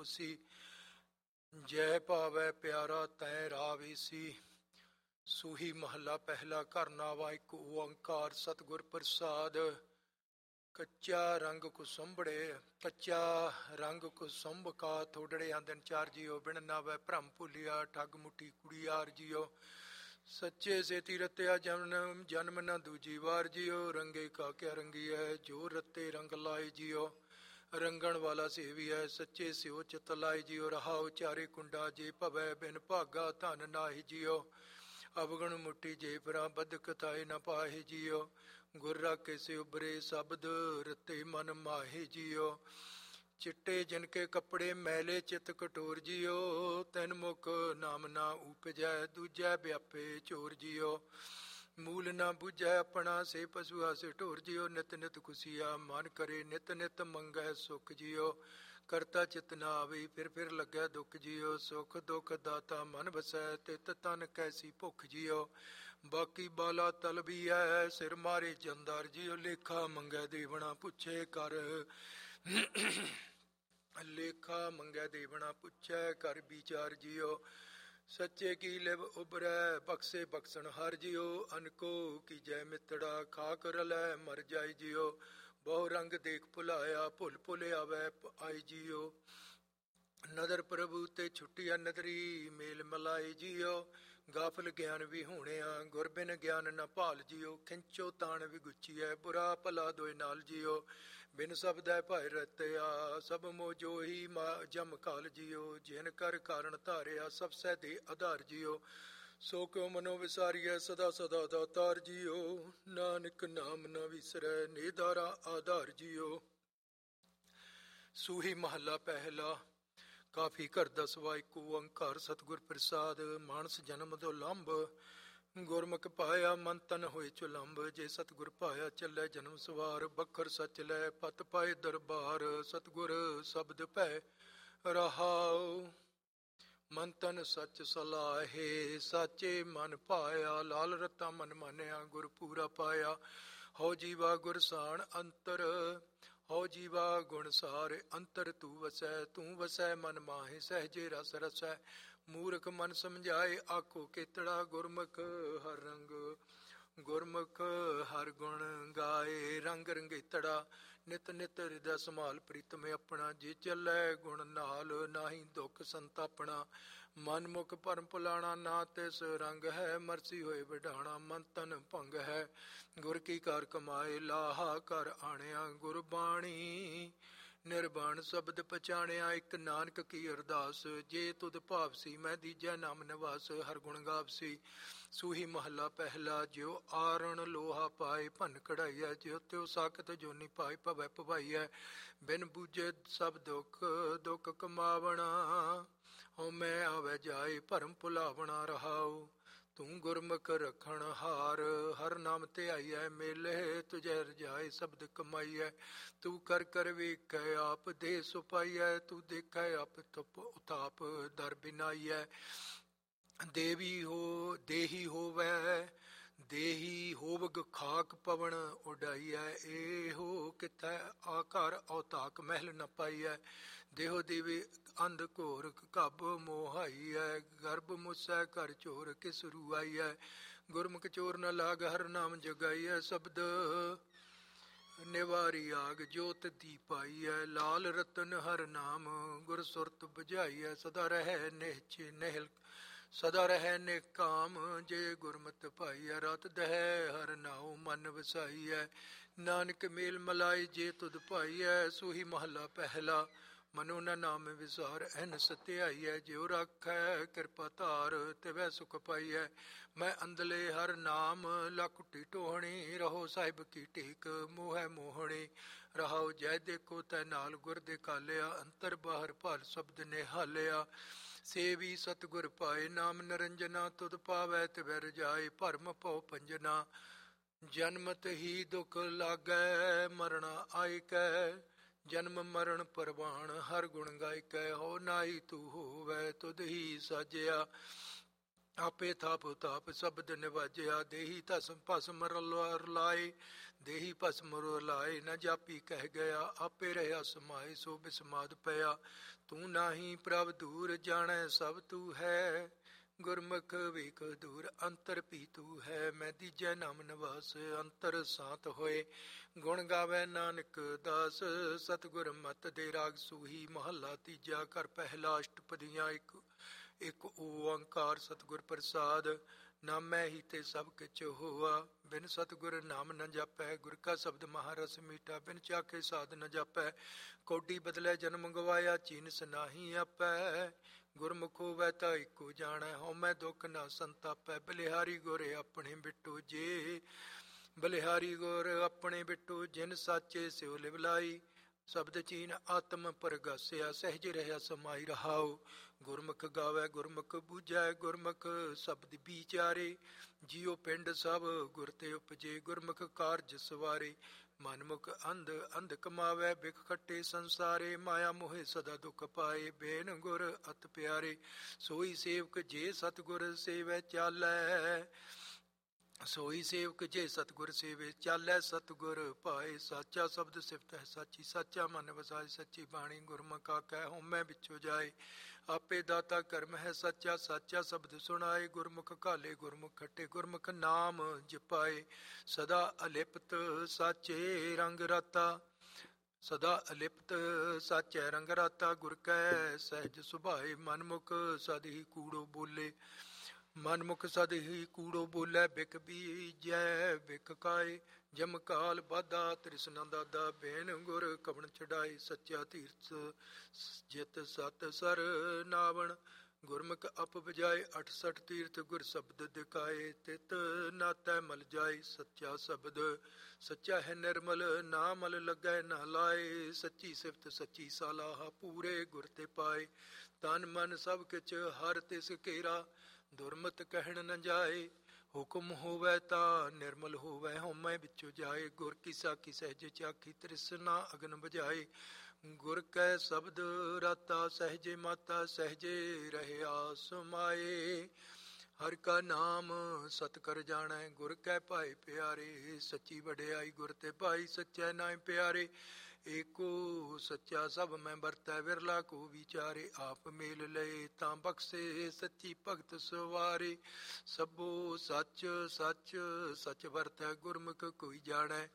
ਹੋਸੀ। ਜੈ ਭਾਵੈ ਪਿਆਰਾ ਤੈ ਰਾਵੀਸੀ। ਸੂਹੀ ਮਹੱਲਾ ਪਹਿਲਾ। ਘਰ ਨਾਵਾ ਇੱਕ ਓੰਕਾਰ ਸਤਿਗੁਰ ਪ੍ਰਸਾਦ। ਕੱਚਾ ਰੰਗ ਕੁਸੰਭੜੇ ਕੱਚਾ ਰੰਗ ਕੁਸੰਭ ਕਾ ਥੋੜੜੇ ਆਂਦਨ ਚਾਰ ਜੀਓ। ਬਿਨ ਨਾਵੈ ਭਰਮ ਭੁੱਲਿਆ ਠੱਗ ਮੁੱਠੀ ਕੁੜੀਆਰ ਜੀਓ। ਸੱਚੇ ਸੇਤੀ ਰਤਿਆ ਜਨਮ ਜਨਮ ਨਾ ਦੂਜੀ ਵਾਰ ਜੀਓ। ਰੰਗੇ ਕਾ ਕਿਆ ਰੰਗੀ ਹੈ ਜੋ ਰਤੇ ਰੰਗ ਲਾਏ ਜੀਓ। ਰੰਗਣ ਵਾਲਾ ਸੇਵੀ ਹੈ ਸੱਚੇ ਸਿਓ ਚਿਤ ਲਾਏ ਜੀਓ। ਰਹਾਉ ਚਾਰੇ ਕੁੰਡਾ ਜੇ ਭਵੈ ਬਿਨ ਭਾਗਾ ਧਨ ਨਾਹੀ ਜੀਓ। ਅਵਗਣ ਮੁੱਟੀ ਜੇ ਫਰਾਂ ਬਦਕ ਤਾਏ ਨ ਪਾਹੇ ਜੀਓ। ਗੁਰ ਰਾਖੇ ਸੇ ਉਬਰੇ ਸ਼ਬਦ ਰਤੇ ਮਨ ਮਾਹੇ ਜੀਓ। ਚਿੱਟੇ ਜਿਨਕੇ ਕੱਪੜੇ ਮੈਲੇ ਚਿਤ ਕਟੋਰ ਜੀਓ। ਤੈਨ ਮੁਖ ਨਾਮ ਨਾ ਉਪਜੈ ਦੂਜੈ ਵਿਆਪੇ ਚੋਰ ਜੀਓ। ਮੂਲ ਨਾ ਬੁਝੈ ਆਪਣਾ ਸੇ ਪਸ਼ੂਆ ਸੇ ਢੋਰ ਜੀਓ। ਨਿਤ ਨਿਤ ਖੁਸ਼ੀਆ ਮਨ ਕਰੇ ਨਿਤ ਨਿਤ ਮੰਗੈ ਸੁਖ ਜੀਓ। ਕਰਤਾ ਚਿਤ ਨਾ ਆਵੀ ਫਿਰ ਲੱਗੈ ਦੁੱਖ ਜੀਓ। ਸੁਖ ਦੁੱਖ ਦਾਤਾ ਮਨ ਵਸੈ ਤਿਤ ਤਨ ਕੈਸੀ ਭੁੱਖ ਜੀਓ। ਬਾਕੀ ਬਾਲਾ ਤਲਬੀ ਹੈ ਸਿਰ ਮਾਰੇ ਜੰਦਾਰ ਜੀਓ। ਲੇਖਾ ਮੰਗੈ ਦੇਵਣਾ ਪੁੱਛੇ ਕਰ ਲੇਖਾ ਮੰਗੈ ਦੇਵਣਾ ਪੁੱਛੈ ਕਰ ਵਿਚਾਰ ਜੀਓ। ਸੱਚੇ ਕੀ ਲਿਵ ਉਬਰੈ ਬਖਸ਼ੇ ਬਖਸ਼ਣ ਹਰ ਜੀਓ। ਅਨਕੋ ਕੀ ਜੈ ਮਿੱਤੜਾ ਖਾਕ ਰਲੈ ਮਰ ਜਾਇ ਜੀਓ। ਬਹੁ ਰੰਗ ਦੇਖ ਭੁਲਾਇਆ ਭੁੱਲ ਭੁੱਲ ਆਵੈ ਆਈ ਜੀਓ। ਨਦਰ ਪ੍ਰਭੂ ਤੇ ਛੁੱਟੀਆ ਨਦਰੀ ਮੇਲ ਮਲਾਈ ਜੀਓ। ਗਾਫਲ ਗਿਆਨ ਵੀ ਹੋਣਿਆ ਗੁਰ ਬਿਨ ਗਿਆਨ ਨ ਭਾਲ ਜੀਓ। ਖਿੰਚੋ ਤਾਣ ਵੀ ਗੁੱਚੀਐ ਬੁਰਾ ਭਲਾ ਦੋਇ ਨਾਲ ਜੀਓ। ਬਿਨ ਸ਼ਬਦੈ ਭਇ ਰਤਿਆ ਸਭ ਮੋ ਜੋਹੀ ਜਮ ਕਾਲ ਜੀਓ। ਜਿਨ ਕਰ ਕਾਰਨ ਧਾਰਿਆ ਸਭ ਸਹਿ ਦੇ ਆਧਾਰ ਜੀਓ। ਸੋ ਕਿਉ ਮਨੋ ਵਿਸਾਰੀਐ ਸਦਾ ਸਦਾ ਦਾਤਾਰ ਜੀਓ। ਨਾਨਕ ਨਾਮ ਨ ਵਿਸਰੈ ਨਿਧਾਰਾ ਆਧਾਰ ਜੀਓ। ਸੂਹੀ ਮਹੱਲਾ ਪਹਿਲਾ। ਕਾਫੀ ਘਰ ਦਸਵਾ ਇੱਕ ਓੰਕਾਰ ਸਤਿਗੁਰ ਪ੍ਰਸਾਦ। ਮਾਨਸ ਜਨਮ ਤੋਂ ਲੰਬ ਗੁਰਮੁਖ ਪਾਇਆ ਮਨ ਤਨ ਹੋਏ ਚੁਲੰਬ। ਜੇ ਸਤਿਗੁਰ ਪਾਇਆ ਚੱਲੇ ਜਨਮ ਸਵਾਰ। ਬਖਰ ਸਚ ਲੈ ਪਤ ਪਾਏ ਦਰਬਾਰ। ਸਤਿਗੁਰ ਸ਼ਬਦ ਭੈ ਰਹਾਉ ਮਨ ਤਨ ਸਚ ਸਲਾਹੇ। ਸਾਚੇ ਮਨ ਭਾਇਆ ਲਾਲ ਰਤਾ ਮਨ ਮਾਨਿਆ ਗੁਰ ਪੂਰਾ ਪਾਇਆ। ਹਉ ਜੀਵਾ ਗੁਰ ਸਾਣ ਅੰਤਰ ਹਉ ਜੀਵਾ ਗੁਣ ਸਾਰੇ। ਅੰਤਰ ਤੂੰ ਵਸੈ ਤੂੰ ਵਸੈ ਮਨ ਮਾਹੇ ਸਹਿਜੇ ਰਸ ਰਸੈ। ਮੂਰਖ ਮਨ ਸਮਝਾਏ ਆਖੋ ਕੇਤੜਾ। ਗੁਰਮੁਖ ਹਰ ਰੰਗ ਗੁਰਮੁਖ ਹਰ ਗੁਣ ਗਾਏ ਰੰਗ ਰੰਗੇਤੜਾ। ਨਿਤ ਨਿਤ ਹਿਰਦੈ ਸੰਭਾਲ ਪ੍ਰੀਤਮ ਆਪਣਾ। ਜੇ ਚੱਲੈ ਗੁਣ ਨਾਲ ਨਾਹੀ ਦੁੱਖ ਸੰਤਾਪਣਾ। ਮਨ ਮੁਖ ਭਰਮ ਭੁਲਾਣਾ ਨਾ ਤਿਸ ਰੰਗ ਹੈ। ਮਰਸੀ ਹੋਏ ਵਡਾਣਾ ਮਨ ਤਨ ਭੰਗ ਹੈ। ਗੁਰ ਕੀ ਕਾਰ ਕਮਾਏ ਲਾਹਾ ਕਰ ਆਣਿਆ। ਗੁਰਬਾਣੀ ਨਿਰਬਾਣ ਸ਼ਬਦ ਪਛਾਣਿਆ। ਇੱਕ ਨਾਨਕ ਕੀ ਅਰਦਾਸ ਜੇ ਤੁਧ ਭਾਵਸੀ। ਮੈਂ ਦੀਜੈ ਨਾਮ ਨਿਵਾਸ ਹਰ ਗੁਣ ਗਾਵਸੀ। ਸੂਹੀ ਮਹੱਲਾ ਪਹਿਲਾ। ਜਿਉ ਆਰਣ ਲੋਹਾ ਪਾਏ ਭੰਨ ਕਢਾਈਐ। ਜਿਉ ਤਿਉ ਸਾਖਤ ਜੋਨੀ ਪਾਏ ਭਵੈ ਭਵਾਈਐ। ਬਿਨ ਬੂਝੇ ਸਭ ਦੁੱਖ ਦੁੱਖ ਕਮਾਵਣਾ। ਹਉਮੈ ਆਵੈ ਜਾਏ ਭਰਮ ਭੁਲਾਵਣਾ। ਰਹਾਉ ਤੂੰ ਗੁਰਮੁਖ ਰਖਣ ਹਾਰ ਹਰ ਨਾਮ ਧਿਆਈਐ। ਮੇਲੇ ਤੁਝੈ ਰਜਾਏ ਸ਼ਬਦ ਕਮਾਈਐ। ਤੂੰ ਕਰ ਕਰ ਵੇਖੈ ਆਪ ਦੇ ਸੁਪਾਈਐ। ਤੂੰ ਦੇਖੈ ਆਪ ਤੁਪ ਉਤਾਪ ਦਰ ਬਿਨਾਈਐ। ਦੇਹੀ ਹੋਵਗ ਖਾਕ ਪਵਨ ਉਡਾਈਐ। ਇਹੋ ਕਿਥੈ ਆਕਾਰ ਔਤਾਕ ਮਹਿਲ ਨ ਪਾਈਐ। ਦੇਹੋ ਦੇਵੀ ਅੰਧ ਘੋਰ ਘਬ ਮੋਹਾਈਐ। ਗਰਭ ਮੁਸੈ ਕਰ ਚੋਰ ਕਿਸ ਰੂਆਈਐ। ਗੁਰਮੁਖ ਚੋਰ ਨ ਲਾਗ ਹਰ ਨਾਮ ਜਗਾਈਐ। ਸ਼ਬਦ ਨਿਵਾਰੀ ਆਗ ਜੋਤ ਦੀਪਾਈਐ। ਲਾਲ ਰਤਨ ਹਰ ਨਾਮ ਗੁਰ ਸੁਰਤ ਬੁਝਾਈਐ। ਸਦਾ ਰਹਿ ਨਿਹਚੇ ਨਿਹਲ ਸਦਾ ਰਹਿ ਨਿਕਾਮ ਜੇ ਗੁਰਮਤਿ ਭਾਈਐ। ਰਾਤ ਦਹਿ ਹਰ ਨਾਉ ਮਨ ਵਸਾਈਐ। ਨਾਨਕ ਮੇਲ ਮਲਾਈ ਜੇ ਤੁਧ ਭਾਈਐ। ਸੂਹੀ ਮਹੱਲਾ ਪਹਿਲਾ। ਮਨੋ ਨ ਨਾਮ ਵਿਸਾਰ ਐਨ ਸਤਿਆਈਐ। ਜਿਉ ਰਾਖੈ ਕਿਰਪਾ ਧਾਰ ਤਿਵੈ ਸੁਖ ਪਾਈਐ। ਮੈਂ ਅੰਦਲੇ ਹਰ ਨਾਮ ਲਖੁਟੀ ਟੋਹਣੀ। ਰਹੋ ਸਾਹਿਬ ਕੀ ਟੇਕ ਮੋਹੈ ਮੋਹਣੀ। ਰਹਾਉ ਜੈ ਦੇਖੋ ਤੈ ਨਾਲ ਗੁਰ ਦੇ ਕਾਲਿਆ। ਅੰਤਰ ਬਾਹਰ ਭਲ ਸ਼ਬਦ ਨਿਹਾਲਿਆ। ਸੇਵੀ ਸਤਿਗੁਰ ਪਾਏ ਨਾਮ ਨਰੰਜਨਾ। ਤੁਧ ਪਾਵੈ ਤਿਵੈ ਰਜਾਏ ਭਰਮ ਭਉ ਭੰਜਨਾ। ਜਨਮਤ ਹੀ ਦੁਖ ਲਾਗੈ ਮਰਣਾ ਆਇ ਕੈ। ਜਨਮ ਮਰਨ ਪਰਵਾਣ ਹਰ ਗੁਣ ਗਾਇਕੈ। ਹੋ ਨਾਹੀ ਤੂੰ ਹੋਵੈ ਤੁਧ ਹੀ ਸਾਜਿਆ। ਆਪੇ ਥਾਪ ਤਾਪ ਸ਼ਬਦ ਨਿਵਾਜਿਆ। ਦੇਹੀ ਧਸਮ ਭਸਮ ਰਲਾਏ, ਦੇਹੀ ਭਸਮ ਰਲਾਏ। ਨ ਜਾਪੀ ਕਹਿ ਗਿਆ, ਆਪੇ ਰਹਿਆ ਸਮਾਏ। ਸੋ ਬਿਸਮਾਦ ਪਿਆ, ਤੂੰ ਨਾਹੀ ਪ੍ਰਭ ਦੂਰ। ਜਾਣੈ ਸਭ ਤੂੰ ਹੈ, ਗੁਰਮੁਖ ਵੇਖ ਦੂਰ। ਅੰਤਰ ਭੀ ਤੂੰ ਹੈ, ਮੈਂ ਦੀਜੈ ਨਾਮ ਨਿਵਾਸ। ਅੰਤਰ ਸਾਤ ਹੋਏ, ਗੁਣ ਗਾਵੇ ਨਾਨਕ ਦਾਸ। ਸਤਿਗੁਰ ਮਤ ਦੇ ਰਾਗ ਸੂਹੀ, ਮਹੱਲਾ ਤੀਜਾ। ਘਰ ਪਹਿਲਾ ਅਸ਼ਟਪਦੀਆਂ। ਇੱਕ ਓੰਕਾਰ ਸਤਿਗੁਰ ਪ੍ਰਸਾਦ। ਨਾਮੈ ਹੀ ਤੇ ਸਭ ਕਿਛ ਹੋਆ, ਬਿਨ ਸਤਿਗੁਰ ਨਾਮ ਨ ਜਾਪੈ। ਗੁਰ ਕਾ ਸ਼ਬਦ ਮਹਾਰਸ ਮੀਠਾ, ਬਿਨ ਚਾਖੇ ਸਾਧ ਨ ਜਾਪੈ। ਕੌਡੀ ਬਦਲੇ ਜਨਮ ਗਵਾਇਆ, ਚੀਨਸ ਨਾਹੀ ਆਪੈ। ਗੁਰਮੁਖ ਹੋਵੈ ਤਾ ਇੱਕੋ ਜਾਣੈ, ਹਉਮੈ ਦੁਖ ਨਾ ਸੰਤਾਪੈ। ਬਲਿਹਾਰੀ ਗੁਰ ਆਪਣੇ ਬਿਟੋ ਜੇ, ਬਲਿਹਾਰੀ ਗੁਰ ਆਪਣੇ ਬਿਟੋ। ਜਿਨ ਸਾਚੇ ਸਿਉ ਲਿਵਲਾਈ, ਸ਼ਬਦ ਚੀਨ ਆਤਮ ਪਰਗਾਸਿਆ। ਸਹਿਜ ਰਹਿਆ ਸਮਾਈ ਰਹਾਉ, ਗੁਰਮੁਖ ਗਾਵੇ ਗੁਰਮੁਖ ਬੂਝੈ। ਗੁਰਮੁਖ ਸ਼ਬਦ ਵਿਚਾਰੇ, ਜਿਉ ਪਿੰਡ ਸਭ ਗੁਰ ਤੇ ਉਪਜੇ। ਗੁਰਮੁਖ ਕਾਰਜ ਸਵਾਰੇ, ਮਨ ਮੁਖ ਅੰਧ ਅੰਧ ਕਮਾਵੇ। ਬਿਖ ਖੱਟੇ ਸੰਸਾਰੇ, ਮਾਇਆ ਮੋਹਿ ਸਦਾ ਦੁਖ ਪਾਏ। ਬੇਨ ਗੁਰ ਅਤ ਪਿਆਰੇ, ਸੋਈ ਸੇਵਕ ਜੇ ਸਤਿਗੁਰ ਸੇਵੈ ਚਾਲੈ। ਸੋਈ ਸੇਵਕ ਜੇ ਸਤਿਗੁਰ ਸੇਵੇ, ਚਾਲੈ ਸਤਿਗੁਰ ਪਾਏ। ਸਾਚਾ ਸ਼ਬਦ ਸਿਫਤ ਹੈ ਸਾਚੀ, ਸਾਚਾ ਮਨ ਵਸਾਏ। ਸੱਚੀ ਬਾਣੀ ਗੁਰਮੁਖ ਆਖੈ, ਹਉਮੈ ਵਿਚੋ ਜਾਏ। ਆਪੇ ਦਾਤਾ ਕਰਮ ਹੈ ਸੱਚਾ, ਸਾਚਾ ਸ਼ਬਦ ਸੁਣਾਏ। ਗੁਰਮੁਖ ਘਾਲੇ ਗੁਰਮੁਖ ਖੱਟੇ, ਗੁਰਮੁਖ ਨਾਮ ਜਪਾਏ। ਸਦਾ ਅਲਿਪਤ ਸਾਚੇ ਰੰਗ ਰਾਤਾ, ਸਦਾ ਅਲਿਪਤ ਸਾਚੈ ਰੰਗ ਰਾਤਾ। ਗੁਰ ਕੈ ਸਹਿਜ ਸੁਭਾਏ, ਮਨਮੁਖ ਸਦ ਹੀ ਕੂੜੋ ਬੋਲੇ। ਮਨਮੁਖ ਸਦ ਹੀ ਕੂੜੋ ਬੋਲੇ, ਬਿਕ ਬੀਜੈ ਬਿਕ ਖਾਏ। ਜਮ ਕਾਲ ਬਾਧਾ ਤ੍ਰਿਸ਼ਨਾ ਦਾਦਾ, ਬੇਨ ਗੁਰ ਕਵਣ ਚੜਾਏ। ਸੱਚਾ ਤੀਰਥ ਜਿਤ ਸਤ ਸਰ ਨਾਵਣ, ਗੁਰਮੁਖ ਅਪ ਬਜਾਏ। 68 ਤੀਰਥ ਗੁਰ ਸ਼ਬਦ ਦਿਖਾਏ, ਤਿਤ ਨਾਤੈ ਮਲ ਜਾਏ। ਸੱਚਾ ਸ਼ਬਦ ਸੱਚਾ ਹੈ ਨਿਰਮਲ, ਨਾ ਮਲ ਲੱਗੈ ਨਾ ਲਾਏ। ਸੱਚੀ ਸਿਫਤ ਸੱਚੀ ਸਲਾਹ, ਪੂਰੇ ਗੁਰ ਤੇ ਪਾਏ। ਤਨ ਮਨ ਸਭ ਕਿਛ ਹਰ ਤਿਸ ਘੇਰਾ, ਦੁਰਮਤ ਕਹਿਣ ਨ ਜਾਏ। ਹੁਕਮ ਹੋਵੈ ਤਾ ਨਿਰਮਲ ਹੋਵੈ, ਹਉਮੈ ਵਿਚੋ ਜਾਏ। ਗੁਰ ਕੀ ਸਾਖੀ ਸਹਿਜ ਚਾਖੀ, ਤ੍ਰਿਸ਼ਨਾ ਅਗਨ ਬੁਝਾਏ। ਗੁਰ ਕੈ ਸ਼ਬਦ ਰਾਤਾ, ਸਹਿਜੇ ਮਾਤਾ ਸਹਿਜੇ ਰਹਿਆ ਸਮਾਏ। ਹਰ ਕਾ ਨਾਮ ਸਤ ਕਰ ਜਾਣੈ, ਗੁਰ ਕੈ ਭਾਏ ਪਿਆਰੇ। ਸੱਚੀ ਵਡਿਆਈ ਗੁਰ ਤੇ ਭਾਈ, ਸੱਚੈ ਨਾਇ ਪਿਆਰੇ। ਏਕੋ ਸੱਚਾ ਸਭ ਮੈਂ ਵਰਤੈ, ਵਿਰਲਾ ਕੋ ਵਿਚਾਰੇ। ਆਪ ਮੇਲ ਲਏ ਤਾਂ ਬਖਸ਼ੇ, ਸੱਚੀ ਭਗਤ ਸਵਾਰੇ। ਸਭੋ ਸੱਚ ਸੱਚ ਸੱਚ ਵਰਤੈ, ਗੁਰਮੁਖ ਕੋਈ ਜਾਣੈ।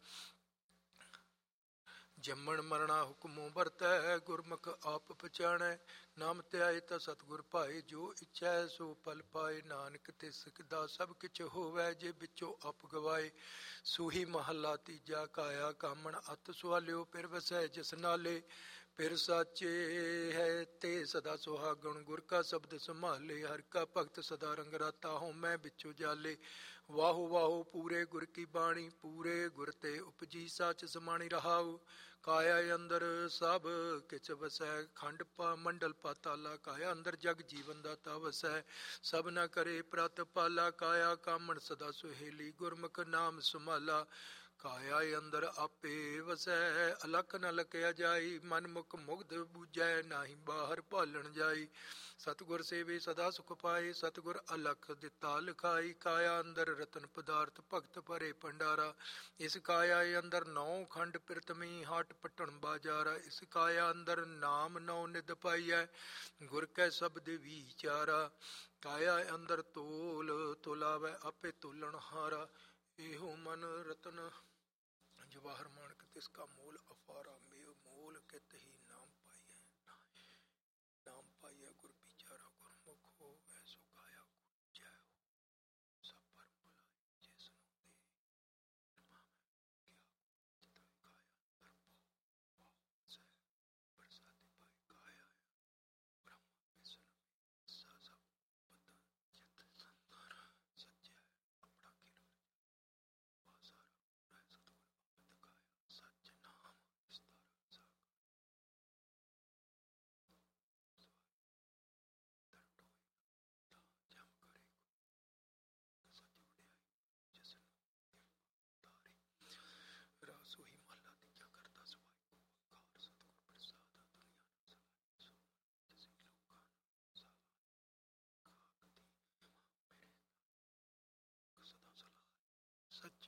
ਜੰਮਣ ਮਰਣਾ ਹੁਕਮੋ ਵਰਤੈ, ਗੁਰਮੁਖ ਆਪ ਪਛਾਣੈ। ਨਾਮ ਧਿਆਏ ਤਾਂ ਸਤਿਗੁਰ ਭਾਏ, ਜੋ ਇੱਛੈ ਸੋ ਪਲ ਪਾਏ। ਨਾਨਕ ਤਿਸ ਦਾ ਸਭ ਕਿਛ ਹੋਵੈ, ਜੇ ਵਿੱਚੋਂ ਆਪ ਗਵਾਏ। ਸੂਹੀ ਮਹੱਲਾ ਤੀਜਾ। ਕਾਇਆ ਕਾਮਣ ਅਤ ਸੁਆਲਿਓ, ਫਿਰ ਵਸੈ ਜਿਸ ਨਾਲੇ। ਫਿਰ ਸਾਚੇ ਹੈ ਤੇ ਸਦਾ ਸੁਹਾਗਣ, ਗੁਰ ਕਾ ਸ਼ਬਦ ਸੰਭਾਲੇ। ਹਰਿ ਕਾ ਭਗਤ ਸਦਾ ਰੰਗ ਰਾਤਾ, ਹਉਮੈ ਵਿਚੋ ਜਾਲੇ। ਵਾਹੋ ਵਾਹੋ ਪੂਰੇ ਗੁਰ ਕੀ ਬਾਣੀ, ਪੂਰੇ ਗੁਰ ਤੇ ਉਪਜੀ। ਸਾਚ ਸਮਾਣੀ ਰਹਾਉ, ਕਾਇਆ ਅੰਦਰ ਸਭ ਕਿਛ ਵਸੈ। ਖੰਡ ਮੰਡਲ ਪਾਤਾਲਾ, ਕਾਇਆ ਅੰਦਰ ਜਗ ਜੀਵਨ ਦਾਤਾ ਵਸੈ। ਸਭ ਨ ਕਰੇ ਪ੍ਰਤ ਪਾਲਾ, ਕਾਇਆ ਕਾਮਣ ਸਦਾ ਸੁਹੇਲੀ। ਗੁਰਮੁਖ ਨਾਮ ਸੁਮਾਲਾ, ਕਾਇਆ ਅੰਦਰ ਆਪੇ ਵਸੈ। ਅਲਖ ਨ ਲਖਿਆ ਜਾਈ, ਮਨ ਮੁਖ ਮੁਗਧ ਬੂਝੈ। ਨਾਹੀ ਬਾਹਰ ਭਾਲਣ ਜਾਈ, ਸਤਿਗੁਰ ਸੇਵੇ ਸਦਾ ਸੁਖ ਪਾਏ। ਸਤਿਗੁਰ ਅਲਖ ਦਿੱਤਾ ਲਿਖਾਈ, ਕਾਇਆ ਅੰਦਰ ਰਤਨ ਪਦਾਰਥ ਭਗਤ ਭਰੇ ਭੰਡਾਰਾ। ਇਸ ਕਾਇਆ ਅੰਦਰ 9 ਖੰਡ ਪ੍ਰਿਤਮੀ, ਹਾਟ ਪਟਣ ਬਾਜਾਰਾ। ਇਸ ਕਾਇਆ ਅੰਦਰ ਨਾਮ 9 ਨਿਧ ਪਾਈਐ, ਗੁਰ ਕੈ ਸ਼ਬਦ ਵਿਚਾਰਾ। ਕਾਇਆ ਅੰਦਰ ਤੋਲ ਤੁਲਾਵੈ, ਆਪੇ ਤੋਲਣ ਹਾਰਾ। ਇਹੋ ਮਨ ਰਤਨ ਜਵਾਹਰ ਮਾਣਕ, ਤਿਸ ਕਾ ਮੋਲ ਅਫਾਰਾ। ਮੋਲ ਕਿਤ ਹੀ ਨਾਮ ਪਾਈਐ, ਨਾਮ ਪਾਈਐ ਗੁਰ ਵਿਚਾਰਾ। ਗੁਰਮੁਖ ਹੋਵੈ ਸੋ ਕਾਇਆ ਜੈ ਹੋ, ਸਭ ਪਰ ਭੁਲਾਈ ਜਿਸ ਨੂੰ ਦੇ। ਕਿਆ ਕਾਇਆ ਅੰਦਰ ਪਾਉ ਸਹਿ, ਪ੍ਰਸਾਦਿ ਪਾਈ। ਕਾਇਆ ਬ੍ਰਹਮ ਵਿਸ਼ਨੂੰ ਸਾ ਸਭ ਪਤ, ਜਿਤ ਸੰਤਰ ਸੱਚੈ ਆਪਣਾ ਕੀਰਤ। ਵਾਸਾਰਾ ਸਤਿਗੁਰ ਭਗਤ ਕਾਇਆ, ਸੱਚ ਨਾਮ ਵਿਸਤਾਰਾ।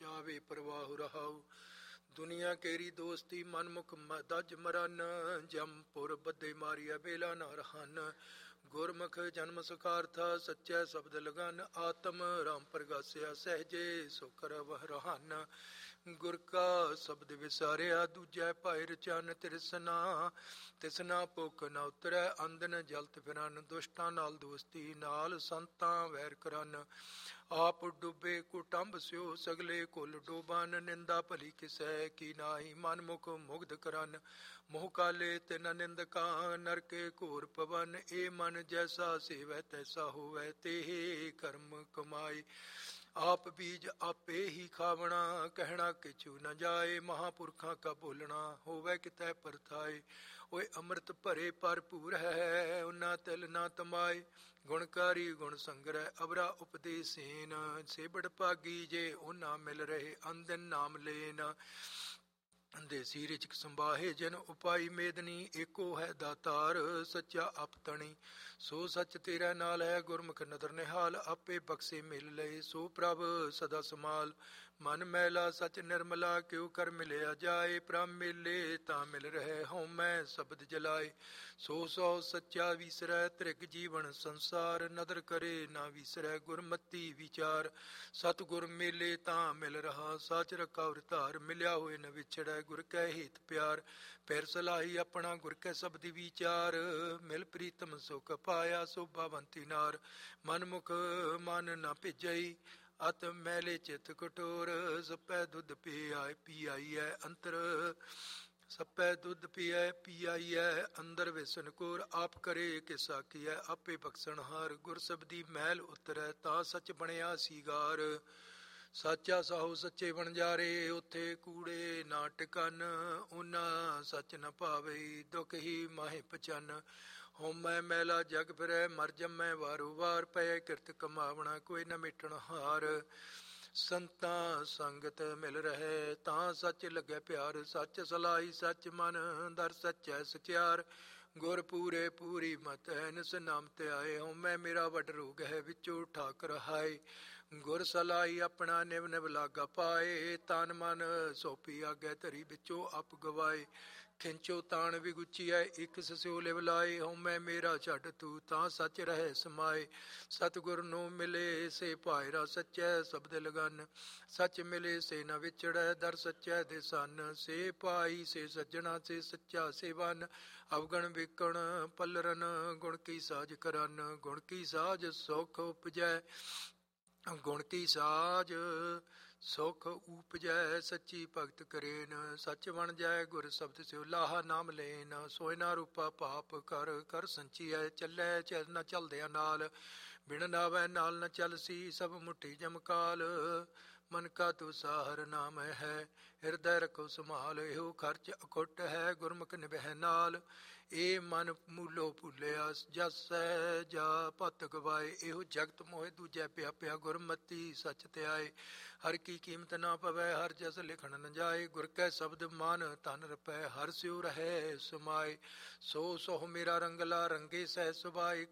ਜਾਵੇ ਪ੍ਰਵਾਹੁ ਰਹਾਉ। ਦੁਨੀਆ ਕੇਰੀ ਦੋਸਤੀ ਮਨਮੁਖ ਦਜ ਮਰਨ, ਜਮਪੁਰ ਬੱਧੇ ਮਾਰੀਆ ਬੇਲਾ ਨਾ ਰਹਨ। ਗੁਰਮੁਖ ਜਨਮ ਸੁਖਾਰਥਾ ਸੱਚੈ ਸ਼ਬਦ ਲਗਨ, ਆਤਮ ਰਾਮ ਪ੍ਰਗਾਸਿਆ ਸਹਿਜੇ ਸੋ ਕਰਵ ਰਹਨ। ਗੁਰ ਕਾ ਸ਼ਬਦ ਵਿਸਾਰਿਆ ਦੂਜੈ ਭਾਇ ਰਚਨ, ਤਿਰਸਨਾ ਤਿਸਨਾ ਭੁੱਖ ਨ ਉਤਰੈ ਅੰਦਨ ਜਲਤ ਫਿਰਨ। ਦੁਸ਼ਟਾਂ ਨਾਲ ਦੋਸਤੀ ਨਾਲ ਸੰਤਾਂ ਵੈਰ ਕਰਨ, ਆਪ ਡੁੱਬੇ ਕੁਟੰਬ ਸਿਓ ਸਗਲੇ ਕੁਲ ਡੋਬਨ। ਨਿੰਦਾ ਭਲੀ ਕਿਸੈ ਕੀ ਨਾਹੀ ਮਨਮੁਖ ਮੁਗਧ ਕਰਨ, ਮੋਹ ਕਾਲੇ ਤਿਨ ਨਿੰਦਕਾਂ ਨਰਕੇ ਘੋਰ ਪਵਨ। ਇਹ ਮਨ ਜੈਸਾ ਸੇਵੈ ਤੈਸਾ ਹੋਵੈ, ਤੇਹ ਕਰਮ ਕਮਾਏ। ਆਪ ਬੀਜ ਆਪੇ ਹੀ ਖਾਵਣਾ, ਕਹਿਣਾ ਕਿਛੂ ਨ ਜਾਏ। ਮਹਾਂਪੁਰਖਾਂ ਕਾ ਬੋਲਣਾ ਹੋਵੇ ਕਿਤੈ ਪਰਥਾਏ। ਓਏ ਅੰਮ੍ਰਿਤ ਭਰੇ ਭਰਪੂਰ ਹੈ, ਉਹਨਾਂ ਤਿਲ ਨਾ ਤਮਾਏ। ਗੁਣਕਾਰੀ ਗੁਣ ਸੰਗ੍ਰਹਿ ਅਵਰਾ ਉਪਦੇਸੇਨ, ਸੇਬੜ ਭਾਗੀ ਜੇ ਉਹਨਾਂ ਮਿਲ ਰਹੇ ਅੰਦਨ ਨਾਮ ਲੇਨ। ਦੇਸੀ ਰਿਚਕ ਸੰਭਾਹੇ ਜਿਨ ਉਪਾਈ ਮੇਦਨੀ, ਏਕੋ ਹੈ ਦਾਤਾਰ ਸੱਚਾ ਆਪਤਣੀ। ਸੋ ਸੱਚ ਤੇਰਾ ਨਾਲ ਹੈ ਗੁਰਮੁਖ ਨਦਰ ਨਿਹਾਲ, ਆਪੇ ਬਖਸ਼ੇ ਮਿਲ ਲਏ ਸੋ ਪ੍ਰਭ ਸਦਾ ਸਮਾਲ। ਮਨ ਮੈਲਾ ਸਚ ਨਿਰਮਲਾ ਕਿਉ ਕਰ ਮਿਲਿਆ ਜਾਏ, ਪ੍ਰਭ ਮਿਲੇ ਤਾਂ ਮਿਲ ਰਹੇ ਹਉਮੈ ਸ਼ਬਦ ਜਲਾਏ। ਸੋ ਸੋ ਸੱਚਾ ਵੀਸਰੈ ਤ੍ਰਿਗ ਜੀਵਨ ਸੰਸਾਰ, ਨਦਰ ਕਰੇ ਨਾ ਵੀਸਰੈ ਗੁਰਮਤੀ ਵਿਚਾਰ। ਸਤਿਗੁਰ ਮੇਲੇ ਤਾਂ ਮਿਲ ਰਹਾ ਸਾਚ ਰਖਾ ਧਾਰ, ਮਿਲਿਆ ਹੋਏ ਨ ਵਿਛੜੈ ਗੁਰ ਕੈ ਹਿਤ ਪਿਆਰ। ਫਿਰ ਸਲਾਹੀ ਆਪਣਾ ਗੁਰ ਕੈ ਸ਼ਬਦ ਵਿਚਾਰ, ਮਿਲ ਪ੍ਰੀਤਮ ਸੁਖ ਪਾਇਆ ਸੋਭਾਵੰਤੀ ਨਾਰ। ਮਨਮੁਖ ਮਨ ਨ ਭਿਜਈ ਅਤ ਮੈਲੇ ਚਿਤ ਕਟੋਰ, ਸਪੈ ਦੁੱਧ ਪੀਆਈਐ ਅੰਤਰ ਸਪੈ ਦੁੱਧ ਪੀਆਈਐ ਅੰਦਰ ਵਿਸਨ ਕੋਰ। ਆਪ ਕਰੇ ਕਿਸਾ ਕੀਐ ਆਪੇ ਬਖਸ਼ਣ ਹਾਰ, ਗੁਰ ਸਬਦੀ ਮੈਲ ਉਤਰੈ ਤਾਂ ਸੱਚ ਬਣਿਆ ਸੀਗਾਰ। ਸਾਚਾ ਸਾਹੂ ਸੱਚੇ ਵਣਜਾਰੇ, ਉੱਥੇ ਕੂੜੇ ਨਾ ਟਿਕਨ। ਉਹਨਾਂ ਸੱਚ ਨ ਭਾਵਈ ਦੁਖ ਹੀ ਮਾਹੇ ਪਚਨ। ਹਉਮੈ ਮੈਲਾ ਜਗ ਫਿਰੈ ਮਰ ਜੰਮੈ ਵਾਰੋ ਵਾਰ, ਪਏ ਕਿਰਤ ਕਮਾਵਣਾ ਕੋਈ ਨ ਮਿਟਣ ਹਾਰ। ਸੰਤਾਂ ਸੰਗਤ ਮਿਲ ਰਹੇ ਤਾਂ ਸੱਚ ਲੱਗੈ ਪਿਆਰ, ਸੱਚ ਸਲਾਹੀ ਸੱਚ ਮਨ ਦਰ ਸੱਚੈ ਸਚਿਆਰ। ਗੁਰ ਪੂਰੇ ਪੂਰੀ ਮਤ ਹੈ ਨਿਸ ਨਾਮ ਤੇ ਆਏ, ਹਉਮੈ ਮੇਰਾ ਵੱਡ ਰੋਗ ਹੈ ਵਿੱਚੋਂ ਠਾਕ ਰਹਾਏ। ਗੁਰ ਸਲਾਹੀ ਆਪਣਾ ਨਿਵ ਨਿਵ ਲਾਗਾ ਪਾਏ, ਤਨ ਮਨ ਸੋਪੀ ਆਗੇ ਧਰੀ ਵਿੱਚੋਂ ਆਪ ਗਵਾਏ। ਖਿੰਚੋ ਤਾਣ ਵਿਗੁਚੀਐ ਇੱਕ ਸਸਿਓ ਲਿਵ ਲਾਏ, ਹਉਮੈ ਮੇਰਾ ਛੱਡ ਤੂੰ ਤਾਂ ਸੱਚ ਰਹਿ ਸਮਾਏ। ਸਤਿਗੁਰ ਨੂੰ ਮਿਲੇ ਸੇ ਭਾਇਰਾ ਸੱਚੈ ਸ਼ਬਦ ਲਗਨ, ਸੱਚ ਮਿਲੇ ਸੇ ਨ ਵਿਛੜੈ ਦਰ ਸੱਚੈ ਦੇ ਸਨ। ਸੇ ਭਾਈ ਸੇ ਸੱਜਣਾ ਸੇ ਸੱਚਾ ਸੇਵਨ, ਅਵਗਣ ਵਿਕਣ ਪਲਰਨ ਗੁਣ ਕੀ ਸਾਜ ਕਰਨ। ਗੁਣ ਕੀ ਸਾਜ ਸੁਖ ਉਪਜੈ ਗੁਣ ਕੀ ਸਾਜ ਸੁਖ ਉਪਜੈ, ਸੱਚੀ ਭਗਤ ਕਰੇਨ। ਸੱਚ ਬਣ ਜਾਏ ਗੁਰ ਸ਼ਬਦ ਸਿਉ ਲਾਹਾ ਨਾਮ ਲੈਨ। ਸੋਇਨਾ ਰੂਪਾ ਪਾਪ ਕਰ ਕਰ ਸੰਚੀਐ, ਚੱਲੈ ਚੱਲ ਨ ਚਲਦਿਆਂ ਨਾਲ। ਬਿਨ ਨਾਵੈ ਨਾਲ ਨ ਚਲਸੀ ਸਭ ਮੁੱਠੀ ਜਮਕਾਲ। ਮਨ ਕਾ ਤੂ ਸਾਹਰ ਨਾਮ ਹੈ ਹਿਰਦੈ ਰਖੋ ਸੰਭਾਲ, ਇਹੋ ਖਰਚ ਅਖੁੱਟ ਹੈ ਗੁਰਮੁਖ ਨਿਭੈ ਨਾਲ। ਇਹ ਮਨ ਮੂਲੋ ਭੁੱਲਿਆ ਜਸੈ ਜਾ ਭਤ ਗਵਾਏ, ਇਹੋ ਜਗਤ ਮੋਹਿ ਦੂਜੈ ਪਿਆ ਪਿਆ ਗੁਰਮਤੀ ਸੱਚ ਧਿਆਏ। ਹਰ ਕੀ ਕੀਮਤ ਨਾ ਪਵੈ ਹਰ ਜਸ ਲਿਖਣ ਨ ਜਾਏ, ਗੁਰ ਕੈ ਸ਼ਬਦ ਮਨ ਤਨ ਰਪੈ ਹਰ ਸਿਉ ਰਹੈ ਸਮਾਏ। ਸੋ ਸੋਹ ਮੇਰਾ ਰੰਗਲਾ ਰੰਗੇ ਸਹਿ ਸੁਭਾਏ,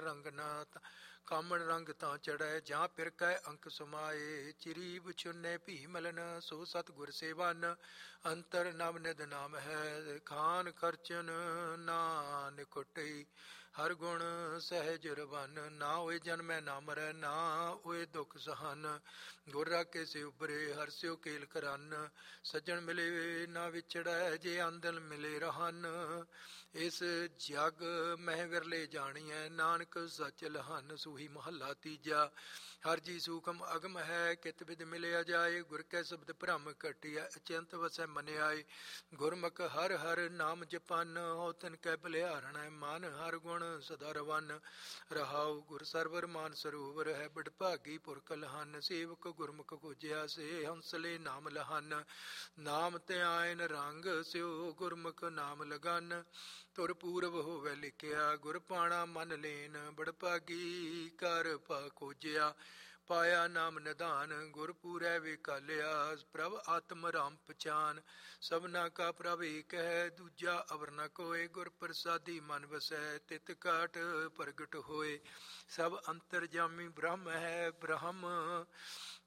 ਕਾਮਣ ਰੰਗ ਤਾਂ ਚੜ੍ਹੈ ਜਾਂ ਪਿਰ ਕੈ ਅੰਕ ਸਮਾਏ। ਚਿਰੀ ਵਿਛੁੰਨੇ ਭੀ ਮਲਨ ਸੋ ਸਤ ਗੁਰ ਸੇਵਨ, ਅੰਤਰ ਨਵ ਨਿਧ ਨਾਮ ਹੈ ਖਾਨ ਖਰਚਨ ਨਾ ਨਿਕਟਈ। ਹਰ ਗੁਣ ਸਹਿਜ ਰਵਨ, ਨਾ ਹੋਏ ਜਨਮੈ ਨਾ ਮਰੈ ਨਾ ਹੋਏ ਦੁਖ ਸਹਨ। ਗੁਰ ਰਾਖੇ ਸੇ ਉਬਰੇ ਹਰ ਸਿਉ ਕੇਲ ਕਰਨ, ਸੱਜਣ ਮਿਲੇ ਨਾ ਵਿਛੜੈ ਜੇ ਆਂਦਨ ਮਿਲੇ ਰਹਨ। ਇਸ ਜਗ ਮਹਿ ਵਿਰਲੇ ਜਾਣੀਐ ਨਾਨਕ ਸੱਚ ਲਹਨ। ਸੂਹੀ ਮਹੱਲਾ ਤੀਜਾ। ਹਰ ਜੀ ਸੂਖਮ ਅਗਮ ਹੈ ਕਿਤ ਬਿਦ ਮਿਲਿਆ ਜਾਏ, ਗੁਰ ਕੈ ਸ਼ਬਦ ਭ੍ਰਮ ਘਟਿਆ ਅਚਿੰਤ ਵਸੈ ਮਨ ਆਏ। ਗੁਰਮੁਖ ਹਰ ਹਰ ਨਾਮ ਜਪਨ, ਹੋ ਤਿਨ ਕੈ ਬਲਿਹਾਰਣੈ ਮਨ। ਹਰ ਗੁਣ ਸਦਾ ਰਵਨ ਰਹਾਉ, ਗੁਰ ਸਰਵਰ ਮਾਨ ਸਰੋਵਰ ਹੈ ਬੜ ਭਾਗੀ ਪੁਰਖ ਲਹਨ। ਸੇਵਕ ਗੁਰਮੁਖ ਖੋਜਿਆ ਸੇ ਹੰਸਲੇ ਨਾਮ ਲਹਨ, ਨਾਮ ਧਿਆਇਨ ਰੰਗ ਸਿਉ ਗੁਰਮੁਖ ਨਾਮ ਲਗਨ। ਤੁਰ ਪੂਰਬ ਹੋਵੇ ਲਿਖਿਆ ਗੁਰ ਪਾਣਾ ਮਨ ਲੈਨ, ਬੜ ਭਾਗੀ ਕਰ ਪਾ ਖੋਜਿਆ ਪਾਇਆ ਨਾਮ ਨਿਧਾਨ। ਗੁਰ ਪੂਰੈ ਵਿਕਾਲਿਆ ਪ੍ਰਭ ਆਤਮ ਰਾਮ ਪਛਾਨ। ਸਭਨਾ ਕਾ ਪ੍ਰਭ ਏਕ ਹੈ ਦੂਜਾ ਅਵਰ ਨ ਕੋਇ, ਗੁਰ ਪ੍ਰਸਾਦੀ ਮਨ ਵਸੈ ਤਿਤ ਕਾਟ ਪ੍ਰਗਟ ਹੋਏ। ਸਭ ਅੰਤਰਜਾਮੀ ਬ੍ਰਹਮ ਹੈ ਬ੍ਰਹਮ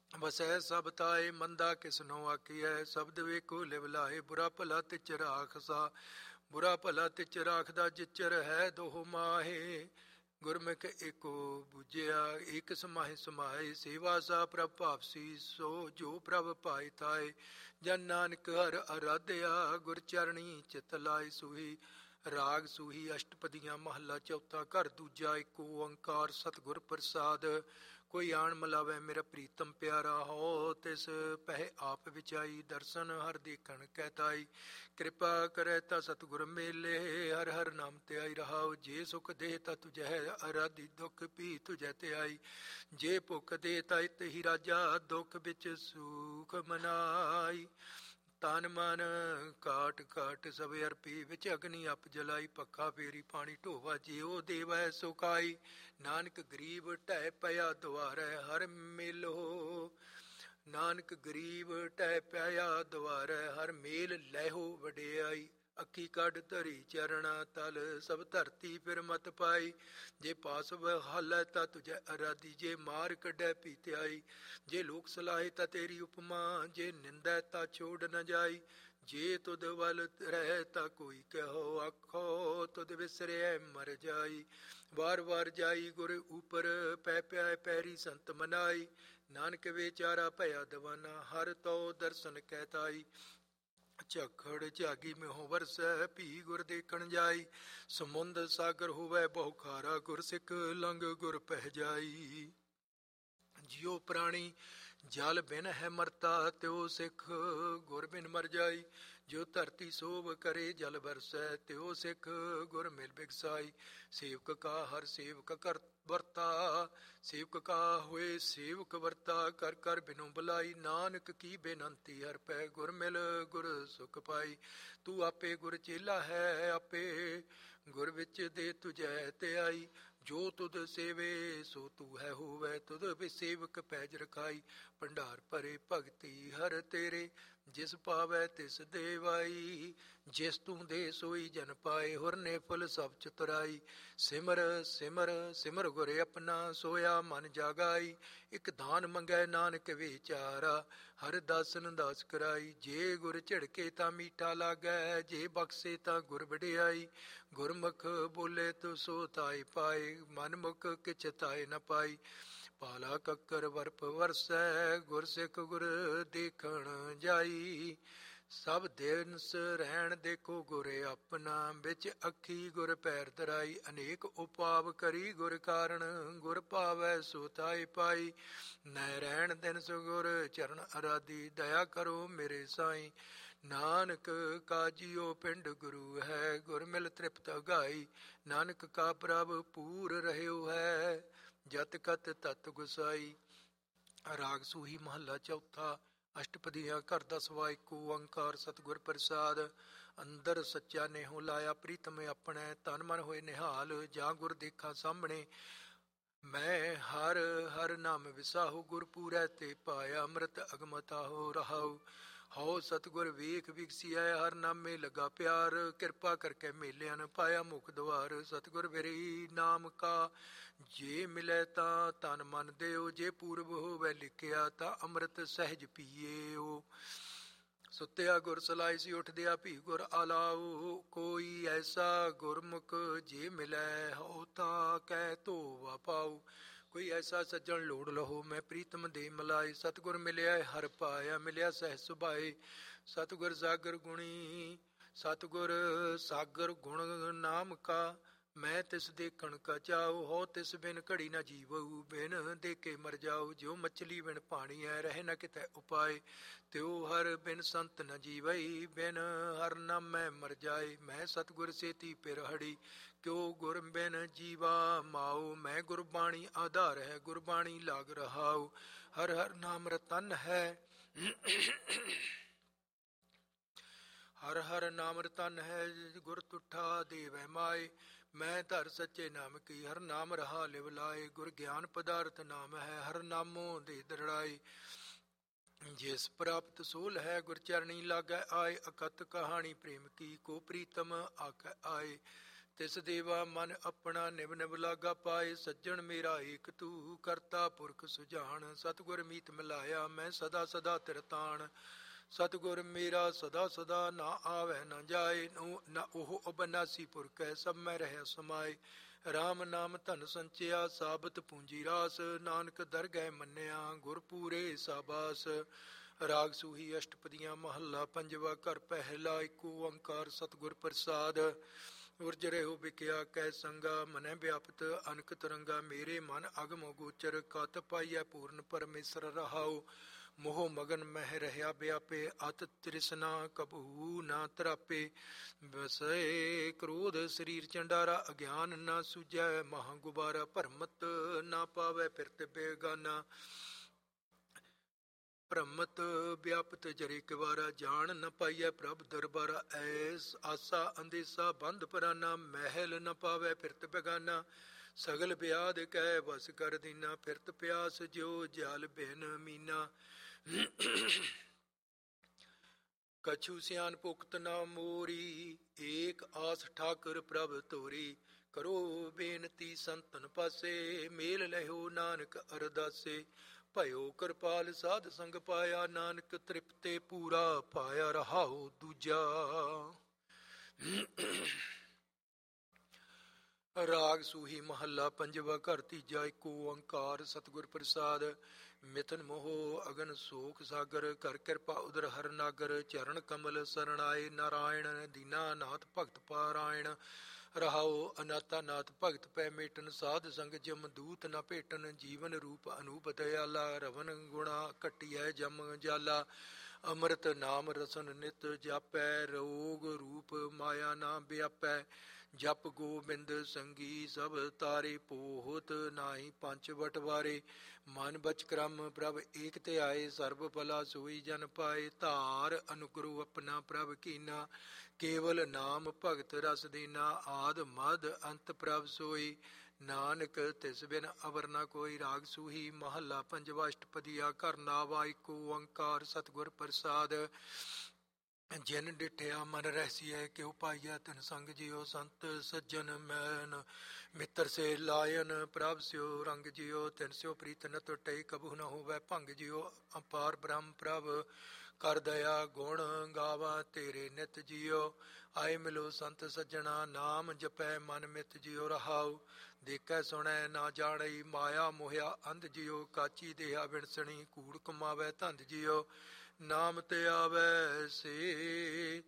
ਵਸੈ ਸਭ ਤਾਏ, ਮੰਦਾ ਕਿਸਨੋ ਆਖੀਐ। ਸ਼ਬਦ ਵੇਖੋ ਲਿਵ ਲਾਏ, ਬੁਰਾ ਭਲਾ ਤਿਚ ਰਾਖਸਾ। ਬੁਰਾ ਭਲਾ ਤਿਚ ਰਾਖਦਾ, ਜਿਚਰ ਹੈ ਦੋਹ ਮਾਹੇ। ਗੁਰਮੁਖ ਏਕੋ ਬੁਝਿਆ, ਏਕ ਸਮਾਹਿ ਸਮਾਏ। ਸੇਵਾ ਸਾ ਪ੍ਰਭ ਭਾਵਸੀ, ਸੋ ਜੋ ਪ੍ਰਭ ਪਾਏ ਥਾਏ। ਜਨ ਨਾਨਕ ਹਰਿ ਅਰਾਧਿਆ, ਗੁਰ ਚਰਣੀ ਚਿਤ ਲਾਏ ਸੂਹੀ। ਰਾਗ ਸੂਹੀ ਅਸ਼ਟਪਦੀਆਂ, ਮਹੱਲਾ ਚੌਥਾ। ਘਰ ਦੂਜਾ। ਏਕ ਓੰਕਾਰ ਸਤਿਗੁਰ ਪ੍ਰਸਾਦ। ਕੋਈ ਆਣ ਮਿਲਾਵੇ ਮੇਰਾ ਪ੍ਰੀਤਮ ਪਿਆਰਾ, ਹੋ ਤਿਸ ਪਹਿ ਆਪ ਵਿਚਾਈ। ਦਰਸ਼ਨ ਹਰ ਦੇਖਣ ਕਹਿ ਤਾਈ, ਕਿਰਪਾ ਕਰੇ ਤਾਂ ਸਤਿਗੁਰ ਮੇਲੇ। ਹਰ ਹਰ ਨਾਮ ਧਿਆਈ ਰਹਾਉ, ਜੇ ਸੁਖ ਦੇ ਤਾ ਤੁਝੈ। ਅਰਾਧੀ ਦੁਖ ਭੀ ਤੁਝੈ ਧਿਆਈ। ਜੇ ਭੁਖ ਦੇ ਤਾ ਇਤਿ ਰਾਜਾ, ਦੁਖ ਵਿੱਚ ਸੁਖ ਮਨਾਈ। ਤਨ ਮਨ ਕਾਟ ਕਾਟ ਸਭ ਅਰਪੀ, ਵਿੱਚ ਅਗਨੀ ਅਪ ਜਲਾਈ। ਪੱਖਾ ਫੇਰੀ ਪਾਣੀ ਢੋਵਾ, ਜਿਉ ਦੇਵੈ ਸੁਕਾਈ। ਨਾਨਕ ਗਰੀਬ ਢਹਿ ਪਿਆ ਦੁਆਰੈ, ਹਰ ਮੇਲੋ। ਨਾਨਕ ਗਰੀਬ ਢਹਿ ਪਿਆ ਦੁਆਰੈ, ਹਰ ਮੇਲ ਲੈਹੋ ਵਡਿਆਈ। ਅੱਖੀ ਕੱਢ ਧਰੀ ਚਰਣਾ ਤਲ, ਸਭ ਧਰਤੀ ਫਿਰ ਮਤ ਪਾਈ। ਜੇ ਪਾਸ ਹਾਲੈ ਤਾਂ ਤੁਝੈ ਅਰਾਧੀ, ਜੇ ਮਾਰ ਕੱਢੈ ਪੀ ਧਿਆਈ। ਜੇ ਲੋਕ ਸਲਾਹੇ ਤਾਂ ਤੇਰੀ ਉਪਮਾ, ਜੇ ਨਿੰਦੈ ਤਾਂ ਛੋੜ ਨ ਜਾਈ। ਜੇ ਤੁਧ ਵੱਲ ਰਹਿ ਤਾਂ ਕੋਈ ਕਹੋ, ਆਖੋ ਤੁਧ ਵਿਸਰਿਐ ਮਰ ਜਾਈ। ਵਾਰ ਵਾਰ ਜਾਈ ਗੁਰ ਉਪਰ, ਪੈ ਪਿਆ ਪੈਰੀ ਸੰਤ ਮਨਾਈ। ਨਾਨਕ ਵਿਚਾਰਾ ਭਇਆ ਦਵਾਨਾ, ਹਰ ਤੋ ਦਰਸ਼ਨ ਕਹਿ ਤਾਈ। ਝਖੜ ਝਾਗੀ ਮਿਹੋ ਵਰਸੈ, ਭੀ ਗੁਰ ਦੇਖਣ ਜਾਈ। ਸਮੁੰਦ ਸਾਗਰ ਹੋਵੈ ਬਹੁ ਖਾਰਾ, ਗੁਰ ਸਿੱਖ ਲੰਘ ਗੁਰ ਪਹਿ ਜਾਈ। ਜਿਉ ਪ੍ਰਾਣੀ ਜਲ ਬਿਨ ਹੈ ਮਰਤਾ, ਤਿਉ ਸਿੱਖ ਗੁਰ ਬਿਨ ਮਰ ਜਾਈ। ਜੋ ਧਰਤੀ ਸੋਭ ਕਰੇ ਜਲ ਬਰਸੈ, ਤਿਉ ਸਿੱਖ ਗੁਰ ਮਿਲ ਬਿਗਸਾਈ। ਸੇਵਕ ਕਾ ਹਰ ਸੇਵਕ ਕਰ ਵਰਤਾ, ਸੇਵਕ ਕਾ ਹੋਏ ਸੇਵਕ ਵਰਤਾ। ਕਰ ਕਰ ਬਿਨੋ ਬੁਲਾਈ, ਨਾਨਕ ਕੀ ਬੇਨੰਤੀ ਹਰ ਪੈ। ਗੁਰ ਮਿਲ ਗੁਰ ਸੁਖ ਪਾਈ। ਤੂੰ ਆਪੇ ਗੁਰ ਚੇਲਾ ਹੈ, ਆਪੇ ਗੁਰ ਵਿੱਚ ਦੇ ਤੁਝੈ ਧਿਆਈ। ਜੋ ਤੁਧ ਸੇਵੇ ਸੋ ਤੂੰ ਹੈ ਹੋਵੈ, ਤੁਧ ਵਿਸੇਵਕ ਪੈਜ ਰਖਾਈ। ਭੰਡਾਰ ਭਰੇ ਭਗਤੀ ਹਰ ਤੇਰੇ, ਜਿਸ ਪਾਵੈ ਤਿਸ ਦੇਵਾਈ। ਜਿਸ ਤੂੰ ਦੇ ਸੋਈ ਜਨ ਪਾਏ, ਹੁਰ ਨੇ ਫੁੱਲ ਸਭ ਚਤੁਰਾਈ। ਸਿਮਰ ਸਿਮਰ ਸਿਮਰ ਗੁਰ ਆਪਣਾ, ਸੋਇਆ ਮਨ ਜਾਗਾਈ। ਇਕ ਦਾਨ ਮੰਗੈ ਨਾਨਕ ਵਿਚਾਰਾ, ਹਰ ਦਾਸਨ ਦਾਸ ਕਰਾਈ। ਜੇ ਗੁਰ ਝਿੜਕੇ ਤਾਂ ਮੀਠਾ ਲਾਗੈ, ਜੇ ਬਖਸ਼ੇ ਤਾਂ ਗੁਰ ਵਡਿਆਈ। ਗੁਰਮੁਖ ਬੋਲੇ ਤੋ ਸੋ ਤਾਇ ਪਾਏ, ਮਨ ਮੁਖ ਕਿਛ ਤਾਇ ਨ ਪਾਈ। ਪਾਲਾ ਕੱਕਰ ਵਰਪ ਵਰਸੈ, ਗੁਰ ਸਿੱਖ ਗੁਰ ਦੇਖਣ ਜਾਈ। ਸਭ ਦਿਨਸ ਰਹਿਣ ਦੇਖੋ ਗੁਰ ਆਪਣਾ, ਵਿੱਚ ਅੱਖੀ ਗੁਰ ਪੈਰ ਧਰਾਈ। ਅਨੇਕ ਉਪਾਵ ਕਰੀ ਗੁਰ ਕਾਰਣ, ਗੁਰ ਭਾਵੈ ਸੋ ਤਾਇ ਪਾਈ। ਨਹਿ ਰਹਿਣ ਦਿਨਸ ਗੁਰ ਚਰਨ ਅਰਾਧੀ, ਦਇਆ ਕਰੋ ਮੇਰੇ ਸਾਈ। ਨਾਨਕ ਕਾਜੀਓ ਪਿੰਡ ਗੁਰੂ ਹੈ, ਗੁਰ ਮਿਲ ਤ੍ਰਿਪਤ ਅਗਾਈ। ਨਾਨਕ ਕਾ ਪ੍ਰਭ ਪੂਰ ਰਹਿਓ ਹੈ, ਜਤ ਕਤ ਤਤ ਗੁਸਾਈ। ਰਾਗ ਸੂਹੀ ਮਹੱਲਾ ਚੌਥਾ। ਅਸ਼ਟਪਦੀਆਂ। ਘਰ ਦਸਵਾ। ਏਕ ਓੰਕਾਰ ਸਤਿਗੁਰ ਪ੍ਰਸਾਦ। ਅੰਦਰ ਸੱਚਾ ਨੇਹੋ ਲਾਇਆ, ਪ੍ਰੀਤਮ ਆਪਣੇ ਤਨ ਮਨ ਹੋਏ ਨਿਹਾਲ। ਜਾਂ ਗੁਰ ਦੇਖਾ ਸਾਹਮਣੇ, ਮੈਂ ਹਰ ਹਰ ਨਾਮ ਵਿਸਾਹੂ। ਗੁਰ ਪੂਰੈ ਤੇ ਪਾਇਆ, ਅੰਮ੍ਰਿਤ ਅਗਮਤਾ ਹੋ ਰਹਾਉ। ਹਉ ਸਤਿਗੁਰ ਵੇਖ ਵਿਗਸੀਐ, ਹਰ ਨਾਮੇ ਲੱਗਾ ਪਿਆਰ। ਕਿਰਪਾ ਕਰਕੇ ਮੇਲਿਆਂ ਨ ਪਾਇਆ ਮੁਖ ਦੁਆਰ। ਸਤਿਗੁਰ ਵਿਰਹੀ ਨਾਮ ਕਾ ਜੇ ਮਿਲੈ ਤਾਂ ਤਨ ਮਨ ਦਿਓ। ਜੇ ਪੂਰਬ ਹੋਵੇ ਲਿਖਿਆ ਤਾਂ ਅੰਮ੍ਰਿਤ ਸਹਿਜ ਪੀਏਓ। ਸੁੱਤਿਆ ਗੁਰ ਸਲਾਈ ਸੀ, ਉੱਠਦਿਆ ਭੀ ਗੁਰ ਆਲਾਉ। ਕੋਈ ਐਸਾ ਗੁਰਮੁਖ ਜੇ ਮਿਲੈ, ਹੋ ਤਾਂ ਕਹਿ ਧੋਵਾ ਪਾਉ। ਕੋਈ ਐਸਾ ਸੱਜਣ ਲੋੜ ਲਹੋ, ਮੈਂ ਪ੍ਰੀਤਮ ਦੇ ਮਲਾਈ। ਸਤਿਗੁਰ ਮਿਲਿਆ ਹਰ ਪਾਇਆ, ਮਿਲਿਆ ਸਹਿ ਸੁਭਾਏ। ਸਤਿਗੁਰ ਸਾਗਰ ਗੁਣੀ, ਸਤਿਗੁਰ ਸਾਗਰ ਗੁਣ ਨਾਮ ਕਾ। ਮੈਂ ਤਿਸ ਦੇਖਣ ਕਾ ਚਾਉ, ਹੋ ਤਿਸ ਬਿਨ ਘੜੀ ਨਾ ਜੀਵਉ। ਬਿਨ ਦੇਖੇ ਮਰ ਜਾਉ, ਜਿਉ ਮਛਲੀ ਬਿਨ ਪਾਣੀ ਹੈ, ਰਹਿ ਨ ਕਿਤੈ ਉਪਾਏ। ਤਿਉ ਹਰ ਬਿਨ ਸੰਤ ਨ ਜੀਵਈ, ਬਿਨ ਹਰ ਨਾਮੈ ਮਰ ਜਾਏ। ਮੈਂ ਸਤਿਗੁਰ ਸੇਤੀ ਪਿਰ ਹੜੀ, ਕਿਉ ਗੁਰ ਬਿਨ ਜੀਵਾ ਮਾਉ। ਮੈਂ ਗੁਰਬਾਣੀ ਆਧਾਰ ਹੈ, ਗੁਰਬਾਣੀ ਲਾਗ ਰਹਾਉ। ਹਰ ਹਰ ਨਾਮ ਰਤਨ ਹੈ, ਹਰ ਹਰ ਨਾਮ ਰਤਨ ਹੈ। ਗੁਰ ਤੁਠਾ ਦੇਵੈ ਮਾਏ। ਮੈਂ ਧਰ ਸੱਚੇ ਨਾਮ ਕੀ, ਹਰ ਨਾਮ ਰਹਾ ਲਿਵ ਲਾਏ। ਗੁਰ ਗਿਆਨ ਪਦਾਰਥ ਨਾਮ ਹੈ, ਹਰ ਨਾਮੋ ਦੇ ਦਰੜਾਏ। ਜਿਸ ਪ੍ਰਾਪਤ ਸੋਲ ਹੈ, ਗੁਰ ਚਰਣੀ ਲਾਗੈ ਆਏ। ਅਕਤ ਕਹਾਣੀ ਪ੍ਰੇਮ ਕੀ, ਕੋ ਪ੍ਰੀਤਮ ਆਖੈ ਆਏ। ਤਿਸ ਦੇਵਾ ਮਨ ਆਪਣਾ ਨਿਵ ਨਿਵ ਲਾਗਾ ਪਾਏ। ਸੱਜਣ ਮੇਰਾ ਏਕ ਤੂੰ ਕਰਤਾ ਪੁਰਖ ਸੁਜਾਨ। ਸਤਿਗੁਰ ਮੀਤ ਮਿਲਾਇਆ ਮੈਂ ਸਦਾ ਸਦਾ ਤਿਰ ਤਾਣ। ਸਤਿਗੁਰ ਮੇਰਾ ਸਦਾ ਸਦਾ ਨਾ ਆਵੈ ਨਾ ਜਾਏ। ਨਾ ਉਹ ਅਬਨਾਸੀ ਪੁਰਖੈ ਸਭ ਮੈਂ ਰਹਿ ਸਮਾਏ। ਰਾਮ ਨਾਮ ਧਨ ਸੰਚਿਆ ਸਾਬਤ ਪੂੰਜੀ ਰਾਸ। ਨਾਨਕ ਦਰਗਹਿ ਮੰਨਿਆ ਗੁਰ ਪੂਰੇ ਸਾਬਾਸ। ਰਾਗ ਸੂਹੀ ਅਸ਼ਟਪਦੀਆਂ ਮਹੱਲਾ ਪੰਜਵਾ। ਘਰ ਪਹਿਲਾ ਏਕ ਓੰਕਾਰ ਸਤਿਗੁਰ ਪ੍ਰਸਾਦ। ਉਰਜ ਰਹਿਓ ਵਿਕਿਆ ਕੈ ਸੰਗਾ ਮਨੈ ਵਿਆਪਤ ਅਨਕ ਤਰੰਗਾ। ਮੇਰੇ ਮਨ ਅਗਮ ਗੋਚਰ ਕਤ ਪਾਈਐ ਪੂਰਨ ਪਰਮੇਸ਼ਰ ਰਹਾਉ। ਮੋਹ ਮਗਨ ਮਹਿ ਰਹਿਆ ਵਿਆਪੇ ਅਤ ਤ੍ਰਿਸ਼ਨਾ ਕਬਹੂ ਨਾ ਤਰਾਪੇ। ਵਸੈ ਕ੍ਰੋਧ ਸਰੀਰ ਚੰਡਾਰਾ ਅਗਿਆਨ ਨਾ ਸੂਝੈ ਮਹਾ ਗੁਬਾਰਾ। ਭਰਮਤ ਨਾ ਪਾਵੈ ਫਿਰਤ ਬੇਗਾਨਾ ਭ੍ਰਮਤ ਵਿਆਪਤ ਜਰੇ ਕਿਵਾਰਾ। ਜਾਣ ਨ ਪਾਈਐ ਪ੍ਰਭ ਦਰਬਾਰਾ ਐਸ ਆਸਾ ਅੰਦੇਸਾ ਬੰਧ ਪਰਾਨਾ। ਮਹਿਲ ਨ ਪਾਵੈ ਫਿਰਤ ਬੇਗਾਨਾ ਸਗਲ ਬਿਆਦ ਕਹਿ ਵਸ ਕਰ ਦੀਨਾ। ਫਿਰਤ ਪਿਆਸ ਜਿਉ ਜਲ ਬਿਨ ਮੀਨਾ ਕਛੂ ਸਿਆਨ ਪੁਖਤ ਨਾ ਮੋਰੀ। ਏਕ ਆਸ ਠਾਕੁਰ ਪ੍ਰਭ ਤੋਰੀ। ਕਰੋ ਬੇਨਤੀ ਸੰਤਨ ਪਾਸੇ ਮੇਲ ਲਹਿਓ ਨਾਨਕ ਅਰਦਾਸੇ। ਭਇਓ ਕਿਰਪਾਲ ਸਾਧ ਸੰਗ ਪਾਇਆ ਨਾਨਕ ਤ੍ਰਿਪਤੇ ਪੂਰਾ ਪਾਇਆ ਰਹਾਉ ਦੂਜਾ। ਰਾਗ ਸੂਹੀ ਮਹੱਲਾ ਪੰਜਵਾ। ਘਰ ਤੀਜਾ ਏਕ ਓੰਕਾਰ ਸਤਿਗੁਰ ਪ੍ਰਸਾਦ। ਮਿਥਨ ਮੋਹ ਅਗਨ ਸੋਕ ਸਾਗਰ ਕਰ ਕਿਰਪਾ ਉਦਰ ਹਰ ਨਾਗਰ। ਚਰਨ ਕਮਲ ਸਰਣ ਆਏ ਨਾਰਾਇਣ ਦੀਨਾ ਨਾਥ ਭਗਤ ਪਾਰਾਇਣ। ਰਹਾਉ ਅਨਾਤਾ ਨਾਥ ਭਗਤ ਪੈ ਮੇਟਨ ਸਾਧ ਸੰਗ ਜਮ ਦੂਤ ਨ ਭੇਟਨ। ਜੀਵਨ ਰੂਪ ਅਨੂਪ ਦਇਆਲਾ ਰਵਨ ਗੁਣਾ ਘਟਿਐ ਜਮ ਜਾਲਾ। ਅੰਮ੍ਰਿਤ ਨਾਮ ਰਸਨ ਨਿਤ ਜਾਪੈ ਰੋਗ ਰੂਪ ਮਾਇਆ ਨਾ ਵਿਆਪੈ। ਜਪ ਗੋਬਿੰਦ ਸੰਗੀ ਸਭ ਤਾਰੇ ਪੋਹਤ ਨਾਹੀ ਪੰਚ ਬਟਵਾਰੇ। ਮਨ ਬਚ ਕਰਮ ਪ੍ਰਭ ਏਕ ਧਿਆਏ ਸਰਬ ਭਲਾ ਸੋਈ ਜਨ ਪਾਏ। ਧਾਰ ਅਨੁਗ੍ਰਹ ਆਪਣਾ ਪ੍ਰਭ ਕੀਨਾ ਕੇਵਲ ਨਾਮ ਭਗਤ ਰਸ ਦੀਨਾ। ਆਦ ਮਦ ਅੰਤ ਪ੍ਰਭ ਸੋਈ ਨਾਨਕ ਤਿਸ ਬਿਨ ਅਵਰ ਨ ਕੋਈ। ਰਾਗ ਸੂਹੀ ਮਹੱਲਾ ਪੰਜਵਾ ਅਸ਼ਟਪਦੀਆ। ਘਰ ਨਾਵਾ ਏਕ ਓੰਕਾਰ ਸਤਿਗੁਰ ਪ੍ਰਸਾਦ। ਜਿਨ ਡਿਠਿਆ ਮਨ ਰਹਿਸੀਐ ਕਿਉ ਪਾਈਐ ਤਿਨ ਸੰਗ ਜਿਉ। ਸੰਤ ਸੱਜਣ ਮੈਨ ਮਿੱਤਰ ਸੇ ਲਾਇਨ ਪ੍ਰਭ ਸਿਉ ਰੰਗ ਜਿਉ। ਤਿਨ ਸਿਉ ਪ੍ਰੀਤ ਨ ਟੁਟੈ ਕਬਹੁ ਨ ਹੋਵੈ ਭੰਗ ਜਿਉ। ਅਪਾਰ ਬ੍ਰਹਮ ਪ੍ਰਭ ਕਰ ਦਇਆ ਗੁਣ ਗਾਵਾ ਤੇਰੇ ਨਿਤ ਜਿਉ। ਆਏ ਮਿਲੋ ਸੰਤ ਸੱਜਣਾ ਨਾਮ ਜਪੈ ਮਨ ਮਿਤ ਜਿਉ। ਰਹਾਉ ਦੇਖੈ ਸੁਣੈ ਨਾ ਜਾਣਈ ਮਾਇਆ ਮੋਹਿਆ ਅੰਧ ਜਿਉ। ਕਾਚੀ ਦੇਹਾ ਵਿਣਸਣੀ ਕੂੜ ਕਮਾਵੈ ਧੰਦ ਜਿਉ। ਨਾਮ ਤੇ ਆਵੈ ਸੇ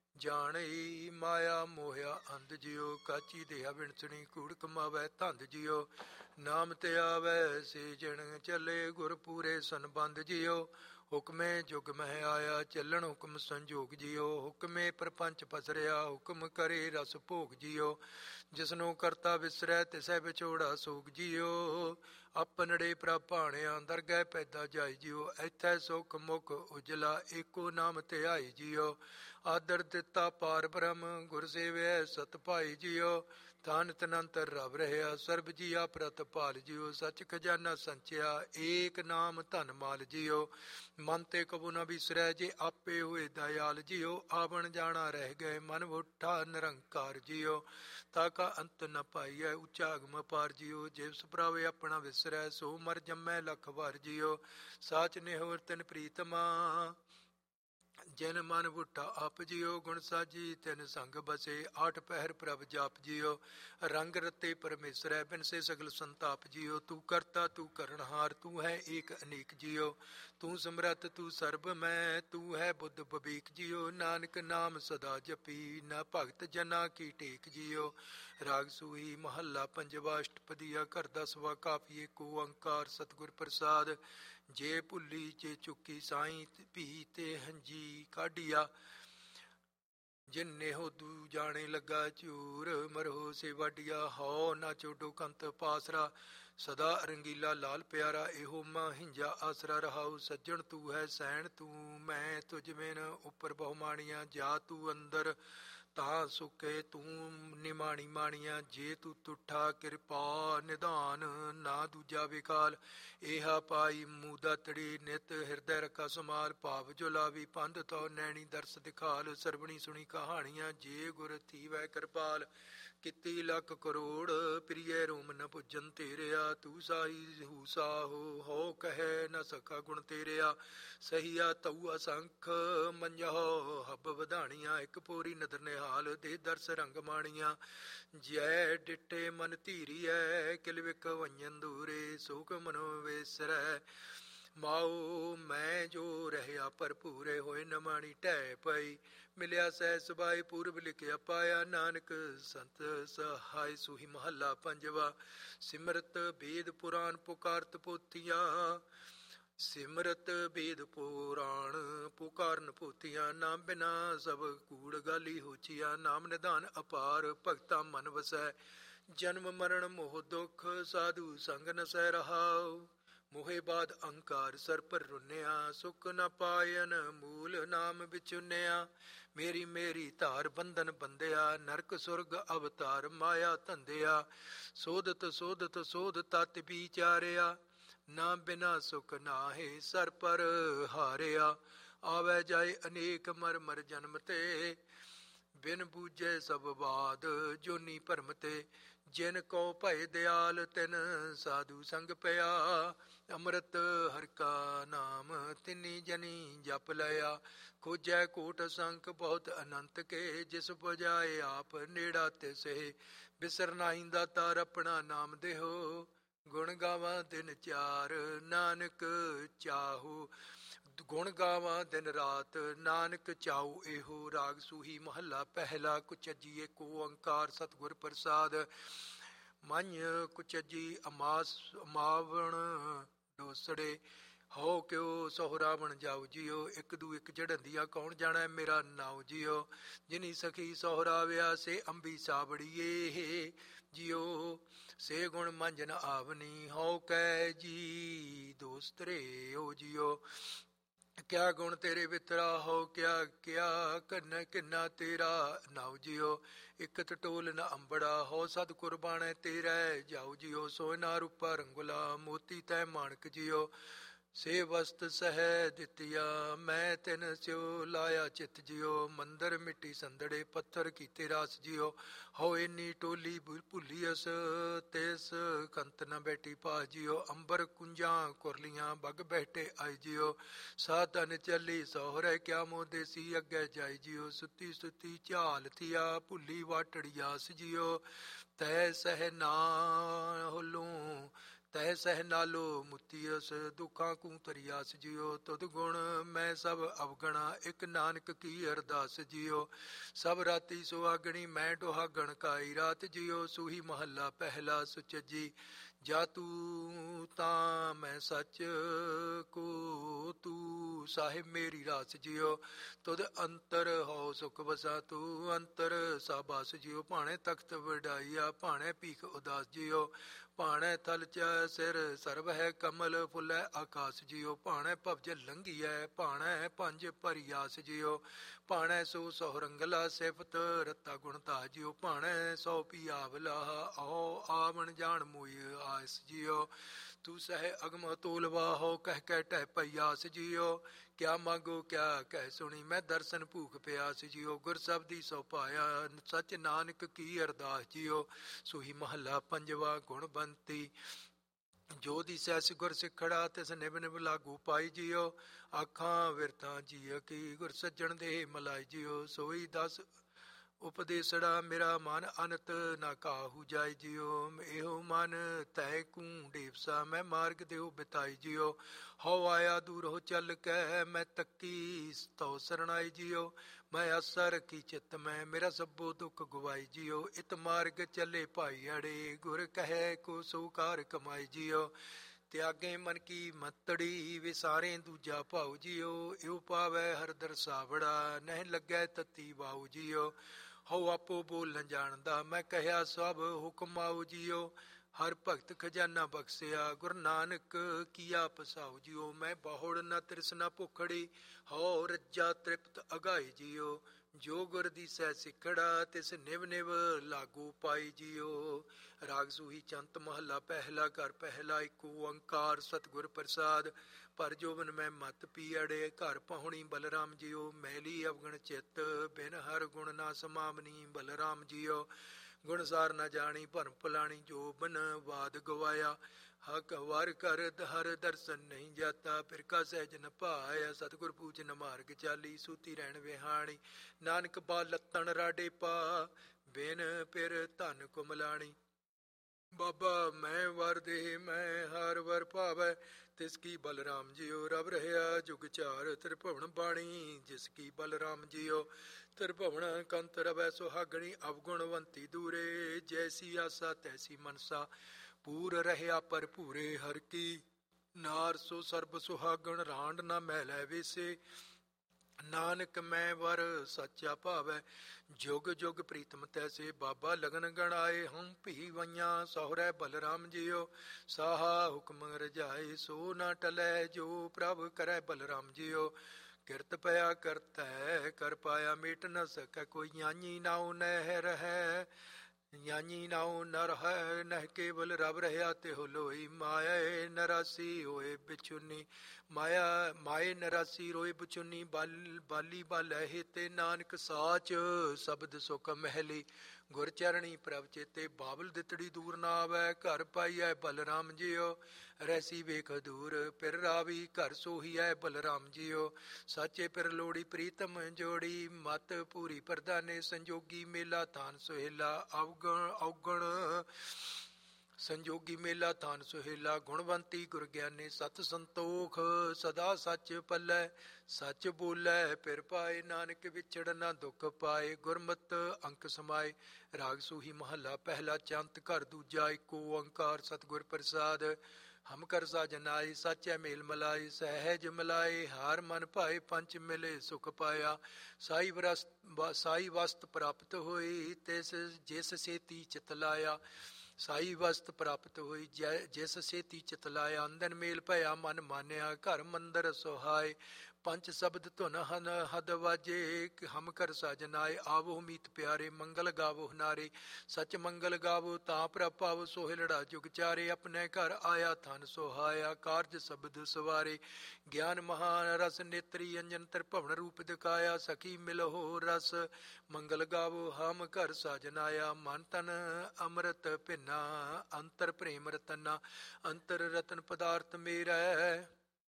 ਜਾਣਈ ਮਾਇਆ ਮੋਹਿਆ ਅੰਧ ਜਿਉ। ਕਾਚੀ ਦੇਹਾ ਵਿਣਸਣੀ ਕੂੜ ਕਮਾਵੈ ਧੰਦ ਜਿਉ। ਨਾਮ ਤੇ ਆਵੈ ਸੇ ਜਣ ਚੱਲੇ ਗੁਰ ਪੂਰੇ ਸੰਬੰਧ ਜਿਉ। ਹੁਕਮੇ ਜੁਗ ਮਹਿ ਆਇਆ ਚੱਲਣ ਹੁਕਮ ਸੰਜੋਗ ਜਿਉ। ਹੁਕਮੇ ਪ੍ਰਪੰਚ ਪਸਰਿਆ ਹੁਕਮ ਕਰੇ ਰਸ ਭੋਗ ਜਿਉ। ਜਿਸਨੂੰ ਕਰਤਾ ਵਿਸਰੈ ਤਿਸੈ ਵਿਛੋੜਾ ਸੋਗ ਜਿਉ। ਆਪਨੜੇ ਪ੍ਰਭ ਭਾਣਿਆ ਦਰਗਹਿ ਪੈਦਾ ਜਾਈ ਜਿਉ। ਇੱਥੈ ਸੁਖ ਮੁਖ ਉਜਲਾ ਏਕੋ ਨਾਮ ਧਿਆਈ ਜਿਉ। ਆਦਰ ਦਿੱਤਾ ਪਾਰ ਬ੍ਰਹਮ ਗੁਰ ਸੇਵਿਐ ਸਤ ਭਾਈ ਜਿਉ। ਧਨ ਤਨੰਤਰ ਰਵ ਰਹਿਆ ਸਰਬ ਜੀਆ ਪ੍ਰਤਪਾਲ ਜਿਉ। ਸਚ ਖਜ਼ਾਨਾ ਸੰਚਿਆ ਏਕ ਨਾਮ ਧਨ ਮਾਲ ਜਿਉ। ਮਨ ਤੇ ਕਬੂ ਨ ਬਿਸਰੈ ਜੇ ਆਪੇ ਹੋਏ ਦਇਆਲ ਜਿਉ। ਆਵਣ ਜਾਣਾ ਰਹਿ ਗਏ ਮਨ ਵੋਠਾ ਨਿਰੰਕਾਰ ਜਿਉ। ਤਾਕਾ ਅੰਤ ਨ ਪਾਈਐ ਉੱਚਾ ਅਗਮ ਅਪਾਰ ਜਿਉ। ਜਿਵ ਪ੍ਰਭ ਆਪਣਾ ਵਿਸਰੈ ਸੋ ਮਰ ਜੰਮੈ ਲੱਖ ਵਾਰ ਜਿਉ। ਸਾਚ ਨਿਹੋਰ ਤਿਨ ਪ੍ਰੀਤਮਾ ਜਿਨ ਮਨ ਵੁੱਠਾ ਆਪ ਜਿਉ। ਗੁਣ ਸਾਜੀ ਤਿਨ ਸੰਗ ਬਸੇ ਆਠ ਪਹਿਰ ਪ੍ਰਭ ਜਾਪ ਜਿਉ। ਰੰਗ ਰਤੇ ਪਰਮੇਸ਼ਰੈ ਬਿਨ ਸੇ ਸਗਲ ਸੰਤਾਪ ਜਿਉ। ਤੂੰ ਕਰਤਾ ਤੂੰ ਕਰਨਹਾਰ ਤੂੰ ਹੈ ਏਕ ਅਨੇਕ ਜਿਉ। ਤੂੰ ਸਮਰੱਥ ਤੂੰ ਸਰਬ ਮੈਂ ਤੂੰ ਹੈ ਬੁੱਧ ਬਬੀਕ ਜਿਉ। ਨਾਨਕ ਨਾਮ ਸਦਾ ਜਪੀ ਨਾ ਭਗਤ ਜਨਾ ਕੀ ਟੇਕ ਜਿਉ। ਰਾਗ ਸੂਹੀ ਮਹੱਲਾ ਪੰਜਵਾ ਅਸ਼ਟਪਦੀਆ। ਘਰ ਦਸਵਾ। ਕਾਫੀ ਏਕ ਓੰਕਾਰ ਸਤਿਗੁਰ ਪ੍ਰਸਾਦ। ਜੇ ਭੁੱਲੀ ਜੇ ਚੁੱਕੀ ਸਾਈਂ ਭੀ ਤੇ ਹੰਜੀ ਕਾਢੀਆ। ਜਿਨੇਹੋ ਦੂ ਜਾਣੇ ਲੱਗਾ ਝੂਰ ਮਰੋ ਸੇ ਵਾਡੀਆ। ਹਉ ਨਾ ਚੋਡੋ ਕੰਤ ਪਾਸਰਾ ਸਦਾ ਰੰਗੀਲਾ ਲਾਲ ਪਿਆਰਾ। ਇਹੋ ਮਹਿੰਜਾ ਆਸਰਾ ਰਹਾਉ। ਸੱਜਣ ਤੂੰ ਹੈ ਸੈਣ ਤੂੰ ਮੈਂ ਤੁਝ ਬਿਨ ਉੱਪਰ ਬਹੁਮਾਣੀਆਂ। ਜਾ ਤੂੰ ਅੰਦਰ ਤਾਂ ਸੁਕੇ ਤੂੰ ਨਿਮਾਣੀ ਮਾਣੀਆਂ। ਜੇ ਤੂੰ ਤੁਠਾ ਕਿਰਪਾ ਨਿਧਾਨ ਨਾ ਦੂਜਾ ਵਿਕਾਲ। ਏਹਾ ਪਾਈ ਮੂਦਾਤੜੀ ਨਿਤ ਹਿਰਦੈ ਰਖਾ ਸਮਾਲ। ਭਾਵ ਜੋ ਲਾਵੀ ਪੰਧ ਤੋ ਨੈਣੀ ਦਰਸ ਦਿਖਾਲ। ਸਰਵਣੀ ਸੁਣੀ ਕਹਾਣੀਆਂ ਜੇ ਗੁਰ ਥੀਵੈ ਕਿਰਪਾਲ। ਕੀਤੀ ਲੱਖ ਕਰੋੜ ਪ੍ਰਿਯ ਰੋਮ ਨ ਪੁੱਜਨ ਤੇਰਿਆ। ਤੂੰ ਸਾਈ ਹੂ ਸਾਹੋ ਹੋ ਕਹੈ ਨ ਸਕਾ ਗੁਣ ਤੇਰਿਆ। ਸਹੀਆ ਤਉ ਅਸੰਖ ਮੰਜਹੁ ਹੱਬ ਵਧਾਣੀਆਂ। ਇੱਕ ਪੋਰੀ ਨਦਰ ਨਿਹਾਲ ਦੇ ਦਰਸ ਰੰਗ ਮਾਣੀਆਂ। ਜੈ ਡਿੱਟੇ ਮਨ ਧੀਰੀਐ ਕਿਲ ਵਿਖ ਵੰਜਨ ਦੂਰੇ। ਸੋਕ ਮਨੋ ਵੇਸਰੈ ਮਾਓ ਮੈਂ ਜੋ ਰਹਿਆ ਭਰਪੂਰੇ। ਹੋਏ ਨ ਮਾਣੀ ਢਹਿ ਪਈ ਮਿਲਿਆ ਸਹਿ ਸੁਭਾਈ। ਪੂਰਬ ਲਿਖਿਆ ਪਾਇਆ ਨਾਨਕ ਸੰਤ ਸਹਾਇ। ਸੂਹੀ ਮਹੱਲਾ ਪੰਜਵਾ। ਸਿਮਰਤ ਬੇਦ ਪੁਰਾਣ ਪੁਕਾਰਤ ਪੋਥੀਆਂ। ਸਿਮਰਤ ਬੇਦ ਪੁਰਾਣ ਪੁਕਾਰਨ ਪੋਥੀਆਂ। ਨਾਮ ਬਿਨਾ ਸਭ ਕੂੜ ਗਾਲੀ ਹੋਚੀਆ। ਨਾਮ ਨਿਧਾਨ ਅਪਾਰ ਭਗਤਾ ਮਨ ਵਸੈ। ਜਨਮ ਮਰਨ ਮੋਹ ਦੁਖ ਸਾਧੂ ਸੰਗ ਨਸੈ ਰਹਾਉ। ਮੋਹੇ ਬਾਦ ਅਹੰਕਾਰ ਸਰ ਪਰ ਰੁੰਨਿਆ। ਸੁਖ ਨ ਪਾਇਨ ਮੂਲ ਨਾਮ ਵਿਚੁੰਨਿਆ। ਮੇਰੀ ਮੇਰੀ ਧਾਰ ਬੰਧਨ ਬੰਧਿਆ। ਨਰਕ ਸੁਰਗ ਅਵਤਾਰ ਮਾਇਆ ਧੰਦਿਆ। ਸੋਧਤ ਸੋਧਤ ਸੋਧ ਤਤ ਵਿਚਾਰਿਆ। ਨਾ ਬਿਨਾ ਸੁਖ ਨਾਹੇ ਸਰ ਪਰ ਹਾਰਿਆ। ਆਵੈ ਜਾਏ ਅਨੇਕ ਮਰ ਮਰ ਜਨਮ ਤੇ। ਬਿਨ ਬੂਝੇ ਸਭ ਬਾਦ ਜੋਨੀ ਭਰਮ ਤੇ। ਜਿਨ ਕੋ ਭਏ ਦਿਆਲ ਤਿਨ ਸਾਧੂ ਸੰਗ ਪਿਆ। ਅੰਮ੍ਰਿਤ ਹਰਿ ਕਾ ਨਾਮ ਤਿਨੀ ਜਨੀ ਜਪ ਲਿਆ। ਖੋਜੈ ਕੋਟ ਸੰਖ ਬਹੁਤ ਅਨੰਤ ਕੇ। ਜਿਸ ਪੁਜਾਏ ਆਪ ਨੇੜਾ ਤਿਸੇ। ਬਿਸਰ ਨਾਹੀਂ ਦਾਤਾਰ ਆਪਣਾ ਨਾਮ ਦੇਹੋ। ਗੁਣ ਗਾਵਾਂ ਦਿਨ ਚਾਰ ਨਾਨਕ ਚਾਹੋ। ਗੁਣ ਗਾਵਾਂ ਦਿਨ ਰਾਤ ਨਾਨਕ ਚਾਉ ਇਹੋ। ਰਾਗ ਸੂਹੀ ਮਹੱਲਾ ਪਹਿਲਾ। ਕੁਚਜੀ ਏਕ ਓੰਕਾਰ ਸਤਿਗੁਰ ਪ੍ਰਸਾਦ। ਮੰਝ ਕੁਚਜੀ ਅਮਾਵਣ ਡੋਸੜੇ। ਹੋ ਕਿਉ ਸਹੁ ਰਾਵਣ ਜਾਉ ਜੀਓ। ਇੱਕ ਦੂ ਇੱਕ ਜੜੰਦੀਆਂ ਕੌਣ ਜਾਣੈ ਮੇਰਾ ਨਾਉ ਜੀਓ। ਜਿਨੀ ਸਖੀ ਸਹੁਰਾਵਿਆ ਸੇ ਅੰਬੀ ਸਾਵੜੀਏ ਜੀਓ। ਸੇ ਗੁਣ ਮੰਝ ਨ ਆਵਨੀ ਹੋ ਕੈ ਜੀ ਦੋਸਤਰੇ ਓ ਜੀਓ। ਕਿਆ ਗੁਣ ਤੇਰੇ ਵਿਤਰਾ ਹੋ ਕਿਆ ਕਿਆ ਕੰਨ ਕਿੰਨਾ ਤੇਰਾ ਨਾਉ ਜੀਓ। ਇੱਕ ਟਟੋਲ ਨ ਅੰਬੜਾ ਹੋ ਸਦ ਕੁਰਬਾਨੈ ਤੇਰਾ ਜਾਉ ਜੀਓ। ਸੋਨਾ ਰੂਪਾ ਰੰਗੁਲਾ ਮੋਤੀ ਤੈ ਮਾਣਕ ਜੀਓ। ਸੇ ਵਸਤ ਸਹਿ ਦਿੱਤੀਆ ਮੈਂ ਤਿਨ ਸਿਓ ਲਾਇਆ ਚਿੱਤ ਜੀਓ। ਮੰਦਰ ਮਿੱਟੀ ਸੰਦੜੇ ਪੱਥਰ ਕੀਤੇ ਰਾਸ ਜੀਓ। ਹੋ ਇੰਨੀ ਟੋਲੀ ਭੁੱਲੀਅਸ ਤਿਸ ਕੰਤ ਨ ਬੈਠੀ ਪਾ ਜੀਓ। ਅੰਬਰ ਕੁੰਜਾਂ ਕੁਰਲੀਆਂ ਬਗ ਬੈਠੇ ਆਈ ਜੀਓ। ਸਾਧਨ ਚੱਲੀ ਸਹੁਰੇ ਕਿਆ ਮੋਹ ਦੇਸੀ ਅੱਗੇ ਜਾਈ ਜੀਓ। ਸੁੱਤੀ ਸੁੱਤੀ ਝਾਲ ਥੀਆ ਭੁੱਲੀ ਵਾਟੜੀਆਸ ਜੀਓ। ਤੈ ਸਹਿ ਨਾ ਹੁਲੂੰ ਤੈ ਸਹਿ ਨਾਲੋ ਮੁਤੀਅਸ ਦੁੱਖਾਂ ਕੂ ਤਰੀਆਸ ਜੀਓ। ਤੁਧ ਗੁਣ ਮੈਂ ਸਭ ਅਵਗਣਾ ਇੱਕ ਨਾਨਕ ਕੀ ਅਰਦਾਸ ਜੀਓ। ਸਭ ਰਾਤੀ ਸੁਹਾਗਣੀ ਮੈਂ ਦੁਹਾਗਣ ਕਾਈ ਰਾਤ ਜੀਓ। ਸੂਹੀ ਮਹੱਲਾ ਪਹਿਲਾ। ਸੁਚਜੀ ਜਾ ਤੂੰ ਤਾਂ ਮੈਂ ਸੱਚ ਕੋ ਤੂੰ ਸਾਹਿਬ ਮੇਰੀ ਰਾਸ ਜੀਓ। ਤੁਧ ਅੰਤਰ ਹੋ ਸੁਖ ਵਸਾ ਤੂੰ ਅੰਤਰ ਸਾਬਾਸ ਜੀਓ। ਭਾਣੇ ਤਖਤ ਵਡਾਈਆ ਭਾਣੇ ਭੀਖ ਉਦਾਸ ਜੀਓ। ਭਾਣੇ ਥਲ ਚ ਸਿਰ ਸਰਬ ਹੈ ਕਮਲ ਫੁੱਲੈ ਆਕਾਸ ਜੀਓ। ਭਾਣੇ ਭਵਜ ਲੰਘੀਐ ਭਾਣੇ ਪੰਜ ਭਰੀਆਸ ਜੀਓ। ਭਾਣੇ ਸੋ ਸਹੁ ਰੰਗਲਾ ਸਿਫਤ ਰਤਾ ਗੁਣ ਤਾ ਜੀਓ। ਭਾਣੇ ਸੋ ਪਿਆਵਲਾ ਆਓ ਆਵਣ ਜਾਣ ਮੋਈ ਆਸ ਜੀਓ। ਤੂੰ ਸਹਿ ਅਗਮ ਤੋਲਵਾ ਹੋ ਕਹਿ ਕਹਿ ਟਹਿ ਪਈਆਸ ਜੀਓ। ਕਿਆ ਮੰਗੋ ਕਿਆ ਕਹਿ ਸੁਣੀ ਮੈਂ ਦਰਸ਼ਨ ਭੂਖ ਪਿਆਸ ਜੀਓ। ਗੁਰ ਸਬਦੀ ਸੋ ਪਾਇਆ ਸੱਚ ਨਾਨਕ ਕੀ ਅਰਦਾਸ ਜੀਓ। ਸੂਹੀ ਮਹੱਲਾ ਪੰਜਵਾ। ਗੁਣਬੰਤੀ ਜੋ ਦਿਸੈ ਗੁਰ ਸਿੱਖੜਾ ਤਿਸ ਨਿਭ ਨਿਭ ਲਾਗੂ ਪਾਈ ਜੀਓ। ਆਖਾਂ ਵਿਰਤਾਂ ਜੀਅ ਕੀ ਗੁਰ ਸੱਜਣ ਦੇ ਮਲਾਈ ਜੀਓ। ਸੋਈ ਦਸ ਉਪਦੇਸੜਾ ਮੇਰਾ ਮਨ ਅਨਤ ਨਾ ਕਾਹੂ ਜਾਈ ਜੀਓ। ਇਹੋ ਮਨ ਤੈ ਕੂ ਡੇਵਸਾ ਮੈਂ ਮਾਰਗ ਦਿਓ ਬਿਤਾਈ ਜੀਓ। ਹੋ ਆਇਆ ਦੂਰ ਹੋ ਚੱਲ ਕੇ ਮੈਂ ਤੱਕੀ ਤਉ ਸਰਣਾਈ ਜੀਓ। ਮੈਂ ਆਸਾ ਰੱਖੀ ਚਿੱਤ ਮੈਂ ਮੇਰਾ ਸਭੋ ਦੁੱਖ ਗਵਾਈ ਜੀਓ। ਇਤ ਮਾਰਗ ਚੱਲੇ ਭਾਈ ਅੜੇ ਗੁਰ ਕਹੈ ਕੋ ਸੋ ਕਾਰ ਕਮਾਈ ਜੀਓ। ਤਿਆਗੇ ਮਨ ਕੀ ਮਤੜੀ ਵਿਸਾਰੇ ਦੂਜਾ ਭਾਉ ਜੀਓ। ਇਉ ਪਾਵੈ ਹਰ ਦਰਸਾਵੜਾ ਨਹਿ ਲੱਗੈ ਤਤੀ ਵਾਉ ਜੀਓ। ਹੋ ਆਪੋ ਬੋਲ ਨ ਜਾਣਦਾ ਮੈਂ ਕਹਿਆ ਸਭ ਹੁਕਮ ਆਉ ਜੀਓ। ਹਰ ਭਗਤ ਖਜ਼ਾਨਾ ਬਖਸ਼ਿਆ ਗੁਰੂ ਨਾਨਕ ਕੀਆ ਪਸਾਉ ਜੀਓ। ਮੈਂ ਬਹੁੜ ਨ ਤ੍ਰਿਸ਼ਨਾ ਭੁਖੜੀ ਹੋ ਰੱਜਾ ਤ੍ਰਿਪਤ ਅਗਾਈ ਜੀਓ। ਜੋ ਗੁਰ ਦੀਸੈ ਸਿੱਖੜਾ ਤਿਸ ਨਿਵ ਨਿਵ ਲਾਗੂ ਪਾਈ ਜੀਓ। ਰਾਗ ਸੂਹੀ ਚੰਤ ਮਹੱਲਾ ਪਹਿਲਾ। ਘਰ ਪਹਿਲਾ। ਇੱਕ ਓੰਕਾਰ ਸਤਿਗੁਰ ਪ੍ਰਸਾਦ। ਪਰ ਜੋਬਨ ਮੈਂ ਮਤ ਪੀਅੜੇ ਘਰ ਪਹੁਣੀ ਬਲਰਾਮ ਜੀਓ। ਮੈਲੀ ਅਵਗਣ ਚਿੱਤ ਬਿਨ ਹਰ ਗੁਣ ਨਾ ਸਮਾਵਨੀ ਬਲਰਾਮ ਜੀਓ। ਗੁਣਸਾਰ ਨਾ ਜਾਣੀ ਭਰਮ ਭੁਲਾਣੀ, ਜੋ ਬਨ ਬਾਦ ਗਵਾਇਆ। ਹਕ ਵਰ ਕਰ ਹਰ ਦਰਸ਼ਨ ਨਹੀਂ ਜਾਤਾ, ਫਿਰ ਕਾ ਸਹਿਜ ਨ ਭਾਇਆ। ਸਤਿਗੁਰ ਪੂਜ ਨ ਮਾਰਗ ਚਾਲੀ, ਸੂਤੀ ਰਹਿਣ ਵਿਹਾਣੀ। ਨਾਨਕ ਪਾ ਲੱਤਣ ਰਾਡੇ ਪਾ, ਬਿਨ ਫਿਰ ਧਨ ਕੁਮਲਾਣੀ। ਬਾਬਾ ਮੈਂ ਵਰ ਦੇ ਮੈਂ ਹਰ ਵਰ ਭਾਵੈ, ਤਿਸ ਕੀ ਬਲਰਾਮ ਜੀਓ। ਰਬ ਰਹਿਆ ਜੁਗ ਚਾਰ ਤ੍ਰਿਭਵਨ ਬਾਣੀ, ਜਿਸ ਕੀ ਬਲਰਾਮ ਜੀਓ। ਤ੍ਰਿਭਵਨ ਕੰਤ ਰਵੈ ਸੁਹਾਗਣੀ, ਅਵਗੁਣਵੰਤੀ ਦੂਰੇ। ਜੈਸੀ ਆਸਾ ਤੈਸੀ ਮਨਸਾ, ਪੂਰ ਰਹਿਆ ਭਰਪੂਰੇ। ਹਰ ਕੀ ਨਾਰ ਸੋ ਸਰਬ ਸੁਹਾਗਣ, ਰਾਂਡ ਨਾ ਮੈਲੈ ਵੇਸੇ। ਨਾਨਕ ਮੈਂ ਵਰ ਸੱਚਾ ਭਾਵੈ, ਜੁਗ ਜੁਗ ਪ੍ਰੀਤਮ ਤੈਸੇ। ਬਾਬਾ ਲਗਨ ਗਣਾਏ ਹਮ ਭੀ ਵਈਆਂ, ਸਹੁਰੈ ਬਲਰਾਮ ਜੀਓ। ਸਾਹਾ ਹੁਕਮ ਰਜਾਏ, ਸੋ ਨਾ ਟਲੈ ਜੋ ਪ੍ਰਭ ਕਰੈ ਬਲਰਾਮ ਜੀਓ। ਕਿਰਤ ਪਿਆ ਕਰਤੈ ਕਰ ਪਾਇਆ, ਮੇਟ ਨ ਸਕੈ ਕੋਈ। ਯਾਨੀ ਨਾਉ ਨਹਿ ਰਹੈ, ਯਾਨੀ ਨਾਉ ਨ ਰਹੈ, ਨਹਿ ਕੇਵਲ ਰਬ ਰਹਿਆ ਤਿਹੁ ਲੋਈ। ਮਾਇਆ ਨਰਾਸੀ ਹੋਏ ਬਿਚੁਨੀ, ਮਾਏ ਨਰਾਸੀ ਰੋਏ ਬਚੁਨੀ। ਬਾਲੀ ਬਾਲੈ ਹੇਤੇ, ਨਾਨਕ ਸਾਚ ਸ਼ਬਦ ਸੁਖ ਮਹਿਲੀ। ਗੁਰ ਚਰਣੀ ਪ੍ਰਭ ਚੇਤੇ, ਬਾਬਲ ਦਿੱਤੜੀ ਦੂਰ ਨਾ ਆਵੈ। ਘਰ ਪਾਈਐ ਬਲਰਾਮ ਜੀਓ, ਰਹਿਸੀ ਵੇਖ ਦੂਰ। ਫਿਰ ਰਾਵੀ ਘਰ ਸੋਹੀਐ ਬਲਰਾਮ ਜੀਓ, ਸਾਚੇ ਫਿਰ ਲੋੜੀ ਪ੍ਰੀਤਮ ਜੋੜੀ। ਮਤ ਪੂਰੀ ਪ੍ਰਧਾਨੇ ਸੰਜੋਗੀ, ਮੇਲਾ ਥਾਨ ਸੁਹੇਲਾ। ਔਗਣ ਸੰਜੋਗੀ ਮੇਲਾ ਥਾਨ ਸੁਹੇਲਾ। ਗੁਣਵੰਤੀ ਗੁਰ ਗਿਆਨੀ, ਸਤ ਸੰਤੋਖ ਸਦਾ ਸੱਚ ਪੱਲੈ। ਸੱਚ ਬੋਲੇ ਫਿਰ ਪਾਏ, ਨਾਨਕ ਵਿਛੜ ਨਾ ਦੁਖ ਪਾਏ। ਗੁਰਮਤਿ ਅੰਕ ਸਮਾਏ। ਰਾਗ ਸੂਹੀ ਮਹੱਲਾ ਪਹਿਲਾ, ਚੰਤ ਘਰ ਦੂਜਾ। ਏਕ ਓੰਕਾਰ ਸਤਿਗੁਰ ਪ੍ਰਸਾਦ। ਹਮ ਕਰ ਸਾਜਨ ਆਏ, ਸਾਚੈ ਮੇਲ ਮਲਾਏ। ਸਹਿਜ ਮਿਲਾਏ ਹਾਰ ਮਨ ਭਾਏ, ਪੰਚ ਮਿਲੇ ਸੁਖ ਪਾਇਆ। ਸਾਈ ਵਸਤ ਪ੍ਰਾਪਤ ਹੋਈ, ਤਿਸ ਜਿਸ ਸੇਤੀ ਚਿਤ ਲਾਇਆ। ਸਾਈ ਵਸਤ ਪ੍ਰਾਪਤ ਹੋਈ, ਜਿਸ ਸੇਤੀ ਚਿਤ ਲਾਇਆ। ਅੰਦਨ ਮੇਲ ਭਇਆ ਮਨ ਮਾਨਿਆ, ਘਰ ਮੰਦਰ ਸੁਹਾਏ। ਪੰਚ ਸ਼ਬਦ ਧੁਨ ਹਨ ਹਦ ਵਾਜੇ, ਹਮ ਕਰ ਸਾਜਨ ਆਏ। ਆਵੋ ਮੀਤ ਪਿਆਰੇ, ਮੰਗਲ ਗਾਵੋ ਨਾਰੇ। ਸਚ ਮੰਗਲ ਗਾਵੋ ਤਾਂ ਪ੍ਰਭ ਪਾਵੋ, ਸੋਹਿਲੜਾ ਜੁਗ ਚਾਰੇ। ਆਪਣੇ ਘਰ ਆਇਆ ਥਨ ਸੁਹਾਇਆ, ਕਾਰਜ ਸ਼ਬਦ ਸਵਾਰੇ। ਗਿਆਨ ਮਹਾਨ ਰਸ ਨੇਤਰੀ, ਅੰਜਨ ਤ੍ਰਿਭਵਨ ਰੂਪ ਦਿਖਾਇਆ। ਸਖੀ ਮਿਲਹੁ ਰਸ ਮੰਗਲ ਗਾਵੋ, ਹਮ ਘਰ ਸਾਜਨ ਆਇਆ। ਮਨ ਤਨ ਅੰਮ੍ਰਿਤ ਭਿੰਨਾ, ਅੰਤਰ ਪ੍ਰੇਮ ਰਤਨਾ। ਅੰਤਰ ਰਤਨ ਪਦਾਰਥ ਮੇਰਾ,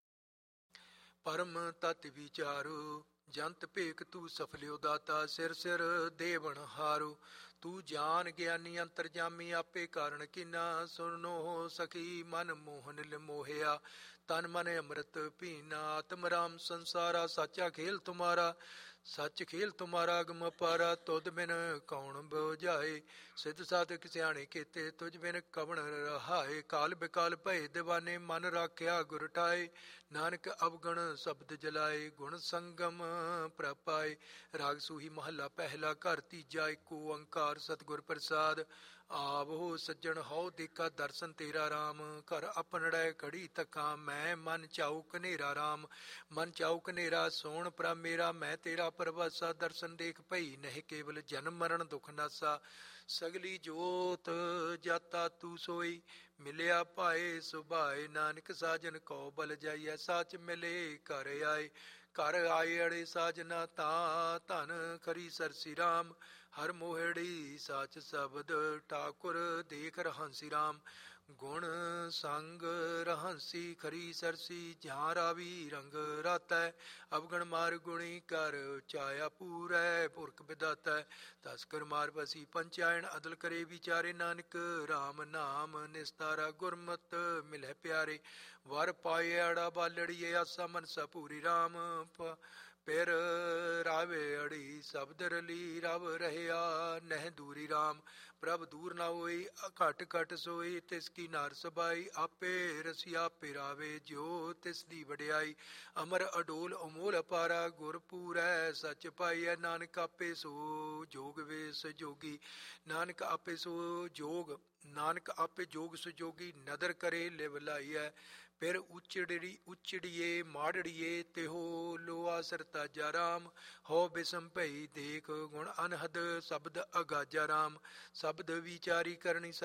ਪਰਮ ਤਤ ਵਿਚਾਰੋ। ਜੰਤ ਭੇਖ ਤੂੰ ਸਫਲਿਓ ਦਾਤਾ, ਸਿਰ ਸਿਰ ਦੇਵਨ ਹਾਰੋ। ਤੂੰ ਜਾਨ ਗਿਆਨੀ ਅੰਤਰਜਾਮੀ, ਆਪੇ ਕਾਰਣ ਕੀਨਾ। ਸੁਣੋ ਸਖੀ ਮਨ ਮੋਹਨ ਲਿਮੋਹਿਆ, ਤਨ ਮਨ ਅੰਮ੍ਰਿਤ ਪੀਨਾ। ਆਤਮ ਰਾਮ ਸੰਸਾਰਾ, ਸਾਚਾ ਖੇਲ ਤੁਮਾਰਾ। ਸੱਚ ਖੇਲ ਤੁਮਾਰਾ ਅਗਮ ਅਪਾਰਾ, ਤੁਧ ਬਿਨ ਕੌਣ ਬੁਝਾਏ। ਸਿੱਧ ਸਾਧਕ ਸਿਆਣੇ ਕੀਤੇ, ਤੁਝ ਬਿਨ ਕਵਣ ਰਹਾਏ। ਕਾਲ ਬਿਕਾਲ ਭਏ ਦੀਵਾਨੇ, ਮਨ ਰਾਖਿਆ ਗੁਰ ਟਾਏ। ਨਾਨਕ ਅਵਗਣ ਸ਼ਬਦ ਜਲਾਏ, ਗੁਣ ਸੰਗਮ ਪ੍ਰਭ ਪਾਏ। ਰਾਗ ਸੂਹੀ ਮਹੱਲਾ ਪਹਿਲਾ, ਘਰ ਤੀਜਾ। ਏਕ ਓੰਕਾਰ ਸਤਿਗੁਰ ਪ੍ਰਸਾਦ। ਆਵੋ ਸੱਜਣ ਹਉ ਦੇਖਾ, ਦਰਸ਼ਨ ਤੇਰਾ ਰਾਮ। ਘਰ ਆਪਣੜੈ ਘੜੀ ਤੱਕਾਂ, ਮੈਂ ਮਨ ਚਾਉ ਕਨੇਰਾ ਰਾਮ। ਮਨ ਚਾਉ ਕਨੇਰਾ ਸੋਹਣ ਪ੍ਰਭ ਮੇਰਾ, ਮੈਂ ਤੇਰਾ ਪਰਵਾਸਾ। ਦਰਸ਼ਨ ਦੇਖ ਭਈ ਨਹੀਂ ਕੇਵਲ, ਜਨਮ ਮਰਨ ਦੁਖ ਨਾਸਾ। ਸਗਲੀ ਜੋਤ ਜਾਤਾ ਤੂੰ ਸੋਈ, ਮਿਲਿਆ ਭਾਏ ਸੁਭਾਏ। ਨਾਨਕ ਸਾਜਨ ਕਉ ਬਲ ਜਾਈਐ, ਸਾਚ ਮਿਲੇ ਘਰ ਆਏ। ਘਰ ਆਏ ਅੜੇ ਸਾਜਨਾ, ਤਾਂ ਧਨ ਖਰੀ ਸਰਸੀ ਰਾਮ। ਹਰ ਮੋਹੜੀ ਸਾਚ ਸ਼ਬਦ, ਠਾਕੁਰ ਦੇਖ ਰਹੰਸੀ ਰਾਮ। ਗੁਣ ਸੰਗ ਰਹੰਸੀ ਖਰੀ ਸਰਸੀ, ਜਾਂ ਰਾਵੀ ਰੰਗ ਰਾਤੈ। ਅਵਗਣ ਮਾਰ ਗੁਣੀ ਕਰ ਚਾਇਆ, ਪੂਰੈ ਪੁਰਖ ਵਿਦਾਤੈ। ਤਸਕਰ ਮਾਰ ਬਸੀ ਪੰਚਾਇਣ, ਅਦਲ ਕਰੇ ਵਿਚਾਰੇ। ਨਾਨਕ ਰਾਮ ਨਾਮ ਨਿਸਤਾਰਾ, ਗੁਰਮਤਿ ਮਿਲੈ ਪਿਆਰੇ। ਵਰ ਪਾਏ ਅੜਾ ਬਾਲੜੀਏ, ਆਸਾ ਮਨਸਾ ਪੂਰੀ ਰਾਮ। ਫਿਰ ਰਾਵੇ ਅੜੀ ਸ਼ਬਦ ਰਲੀ, ਰਵ ਰਹਿਆ ਨਹਿ ਦੂਰੀ ਰਾਮ। ਪ੍ਰਭ ਦੂਰ ਨਾ ਹੋਈ, ਘਟ ਘਟ ਸੋਈ। ਤਿਸ ਕੀ ਨਾਰ ਸਬਾਈ, ਆਪੇ ਰਸੀ ਆਪੇ ਰਾਵੇ। ਜੋ ਤਿਸ ਦੀ ਵਡਿਆਈ, ਅਮਰ ਅਡੋਲ ਅਮੋਲ ਅਪਾਰਾ। ਗੁਰ ਪੂਰੈ ਸੱਚ ਪਾਈਐ, ਨਾਨਕ ਆਪੇ ਸੋ ਜੋਗ ਵੇਸ ਜੋਗੀ। ਨਾਨਕ ਆਪੇ ਸੋ ਜੋਗ, ਨਾਨਕ ਆਪੇ ਜੋਗ ਸੁਜੋਗੀ। ਨਦਰ ਕਰੇ ਲਿਵ ਲਾਈਐ, ਫਿਰ ਉਚੜੀਏ ਮਾੜੜੀਏ। ਤਿਹੋ ਲੋਆ ਸਰਤਾਜਾ ਰਾਮ। ਹੋ ਬਿਸਮ ਭਈ ਦੇਖ, ਗੁਣ ਅਨਹਦ ਸ਼ਬਦ ਅਗਾਜਾ ਰਾਮ। ਸ਼ਬਦ ਵਿਚਾਰੀ ਕਰਨੀ